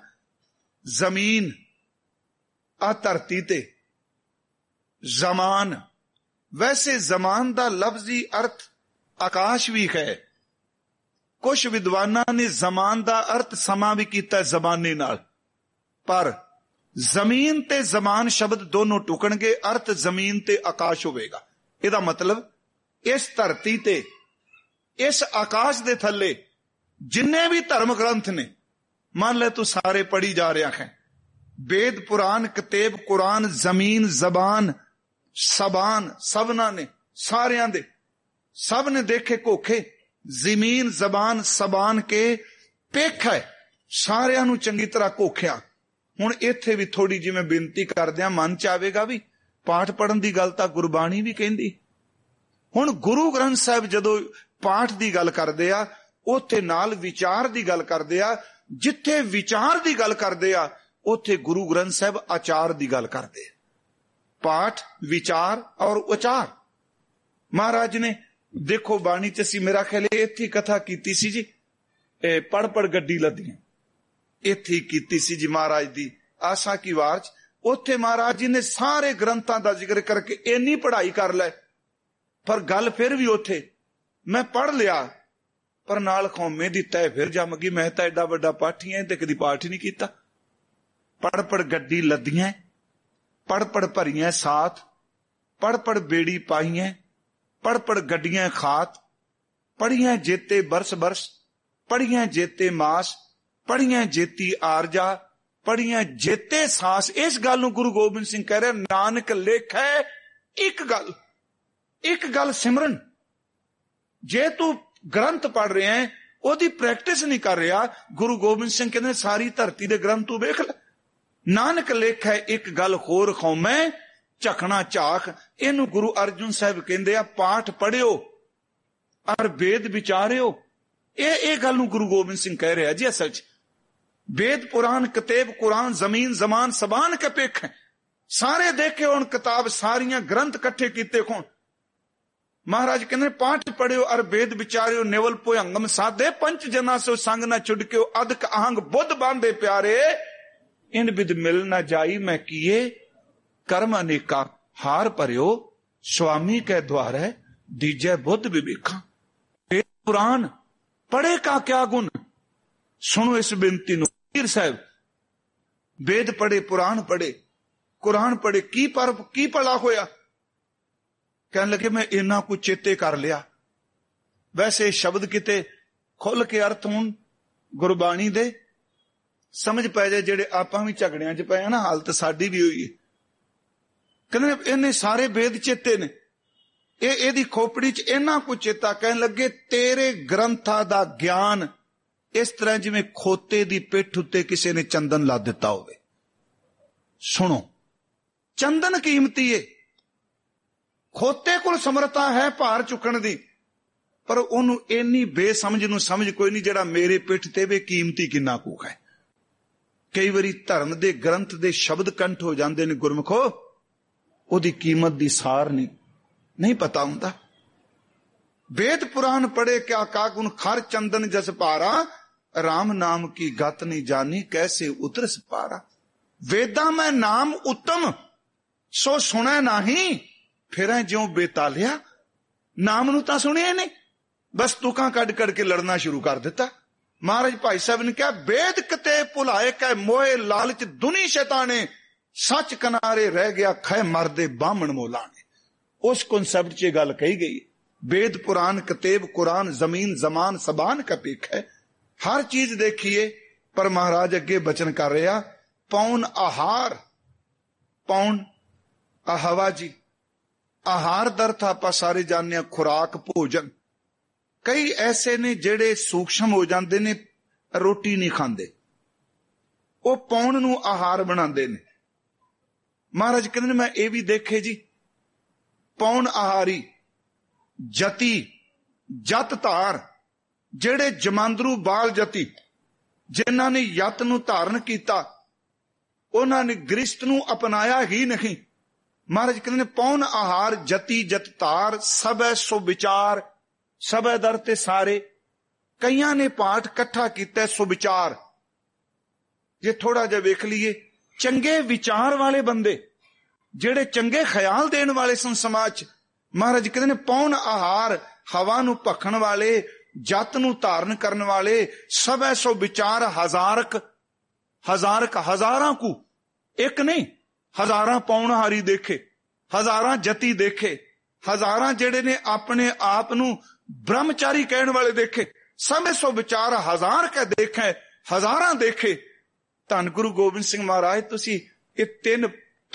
ਜ਼ਮੀਨ ਆ ਧਰਤੀ ਤੇ, ਜ਼ਮਾਨ ਵੈਸੇ ਜ਼ਮਾਨ ਦਾ ਲਫ਼ਜ਼ੀ ਅਰਥ ਆਕਾਸ਼ ਵੀ ਹੈ। ਕੁਝ ਵਿਦਵਾਨਾਂ ਨੇ ਜ਼ਮਾਨ ਦਾ ਅਰਥ ਸਮਾਂ ਵੀ ਕੀਤਾ ਜ਼ਮਾਨੇ ਨਾਲ, ਪਰ ਜ਼ਮੀਨ ਤੇ ਜ਼ਮਾਨ ਸ਼ਬਦ ਦੋਨੋਂ ਟੁਕਣਗੇ, ਅਰਥ ਜ਼ਮੀਨ ਤੇ ਆਕਾਸ਼ ਹੋਵੇਗਾ। ਇਹਦਾ ਮਤਲਬ ਇਸ ਧਰਤੀ ਤੇ, ਇਸ ਆਕਾਸ਼ ਦੇ ਥੱਲੇ ਜਿੰਨੇ ਵੀ ਧਰਮ ਗ੍ਰੰਥ ਨੇ, ਮੰਨ ਲੈ ਤੂੰ ਸਾਰੇ ਪੜ੍ਹੀ ਜਾ ਰਿਹਾ ਹੈ, वेद पुराण किताब कुरान जमीन जबान सबान सबना ने सारियां दे सब ने देखे कोखे जमीन जबान सबान के पेख है सारियां नू चंगी तरह कोख्या। हुण इत्थे भी थोड़ी जिवें बेनती करदियां मन च आवेगा भी पाठ पढ़न दी गल तां गुरबाणी भी कहंदी। हुण गुरु ग्रंथ साहिब जदों पाठ दी गल करदे आ उत्थे नाल विचार दी गल करदे आ, जिथे विचार दी गल करदे आ उत्थे गुरु ग्रंथ साहिब आचार दी गल करदे। पाठ विचार और उचार महाराज ने देखो बाणी च सी मेरा ख्याल इत्थे कथा कीती सी जी, पढ़ पढ़ गड्डी लदियां इत्थे कीती सी जी महाराज दी आसा की वार च। उत्थे महाराज जी ने सारे ग्रंथां दा जिक्र करके इन्नी पढ़ाई कर लै, पर गल फिर भी उत्थे मैं पढ़ लिया पर नाल कौमे दी तय फिर जम गई। मैं तां एडा वड्डा पाठी ऐ ते कदी पाठ ही नहीं कीता। पढ़ पढ़ गड्डी लदियां, पढ़ पढ़ भरियां साथ, पढ़ पढ़ बेड़ी पाईयां, पढ़ पढ़ गड्डियां खात, पढ़ियां जेते बरस बरस, पढ़ियां जेते मास, पढ़ियां जेती आरजा, पढ़ियां जेते सास। इस गल नूं गुरु गोबिंद सिंह कह रहे नानक लेखै एक गल सिमरन। जे तू ग्रंथ पढ़ रहे हैं ओदी प्रैक्टिस नहीं कर रहा, गुरु गोबिंद सिंह कहते सारी धरती दे ग्रंथ तू वेख ले। नानक लेखै एक गल होर खौमै झखना झाख। इनू गुरु अर्जुन साहब कहते आ पाठ पढ़ियो और वेद विचारियो। ये गल नूं गुरु गोबिंद सिंह कह रहा जी। असल च वेद पुराण किताब कुरान जमीन जमान सबान के पेख है सारे देखे हुण किताब सारियां ग्रंथ कट्ठे कीते होण। महाराज कहते पाठ पढ़ियो और वेद विचारियो निवल भुयंगम साधे पंच जना सो संग न छुड़कियो अधक आहंग बुद्ध बांधे प्यारे इन विद मिल न जाई मैं किए कर्म अनेका हार भरियो स्वामी के द्वार है दीजै बुद्ध विवेखा। वेद पुराण पढ़े का क्या गुण। सुनो इस बेनती नूं पीर साहब वेद पढ़े पुराण पढ़े कुरान पढ़े की भला होया। कहने लगे मैं इन्ना कुछ चेते कर लिया। वैसे शब्द किते खुल के अर्थ होण गुरबाणी दे समझ पै जाए जेड़े आपां भी झगड़ियां च पए ना हालत साडी भी होई है। कहने इन्ने सारे वेद चेते ने एदी खोपड़ी च इन्ना कुछ चेता। कहने लगे तेरे ग्रंथां दा ज्ञान इस तरह जिवें खोते दी पिठ उत्ते किसी ने चंदन ला दिता होवे। सुनो चंदन कीमती है, खोते कोल समर्था है भार चुकण दी, पर ओनू इन्नी बेसमझ नूं समझ कोई नहीं जेड़ा मेरे पिठ ते वे कीमती किन्ना कू है। कई बारी धर्म दे ग्रंथ दे शब्द कंठ हो जांदे ने गुरमुखो, ओदी कीमत दी सार नहीं पता हुंदा। वेद पुराण पढ़े क्या का गुण खर चंदन जस पारा राम नाम की गत नहीं जानी कैसे उतरस पारा। वेदा में नाम उत्तम सो सुने नहीं फिर ज्यों बेतालिया। नाम नू तां सुनिया नहीं, बस तुकां कड़ कड़ के लड़ना शुरू कर दिता। महाराज भाई साहब ने कहा वेद कते भुलाए कै मोहे लालच दुनी शैताने सच किनारे रह गया खै मरदे बामण मोलाने। उस कॉन्सेप्ट च गल कही गई। वेद पुराण किताब कुरान जमीन जमान सबान का पेख है। हर चीज देखिए, पर महाराज अगे बचन कर रहा पौन आहार पौन आहवा जी आहार दर्थ आपां सारे जानने खुराक भोजन। कई ऐसे ने जेड़े सूक्ष्म हो जाते ने रोटी नहीं खाते, वो पौन नू आहार बनाते ने। महाराज कहते मैं ये भी देखे जी पौन आहारी जति जत धार जेड़े जमांदरू बाल जति जिन्हां ने यत नू धारण किया उन्हां ने गृहस्थ नू अपनाया ही नहीं। महाराज कहते पौन आहार जति जत धार सब सो विचार सब दर ते सारे। कईयां ने पाठ कट्ठा किया सुविचार। जे थोड़ा जा वेख लीए चंगे विचार वाले बंदे जेड़े चंगे ख्याल देने वाले सन समाज ਮਹਾਰਾਜ ਕਹਿੰਦੇ ਨੇ ਪੌਣ ਆਹਾਰ, ਹਵਾ ਨੂੰ ਭਖਣ ਵਾਲੇ, ਜਤ ਨੂੰ ਧਾਰਨ ਕਰਨ ਵਾਲੇ, ਸਭੈ ਸੋ ਵਿਚਾਰ ਹਜ਼ਾਰਕ, ਹਜ਼ਾਰਾਂ ਕੂ, ਇੱਕ ਨਹੀਂ, ਹਜ਼ਾਰਾਂ ਪੌਣਹਾਰੀ ਦੇਖੇ, ਹਜ਼ਾਰਾਂ ਜਤੀ ਦੇਖੇ, ਹਜ਼ਾਰਾਂ ਜਿਹੜੇ ਨੇ ਆਪਣੇ ਆਪ ਨੂੰ ਬ੍ਰਹਮਚਾਰੀ ਕਹਿਣ ਵਾਲੇ ਦੇਖੇ। ਸਭੈ ਸੋ ਵਿਚਾਰ ਹਜ਼ਾਰ ਕੈ ਦੇਖੈ, ਹਜ਼ਾਰਾਂ ਦੇਖੇ। ਧੰਨ ਗੁਰੂ ਗੋਬਿੰਦ ਸਿੰਘ ਮਹਾਰਾਜ ਤੁਸੀਂ ਇਹ 3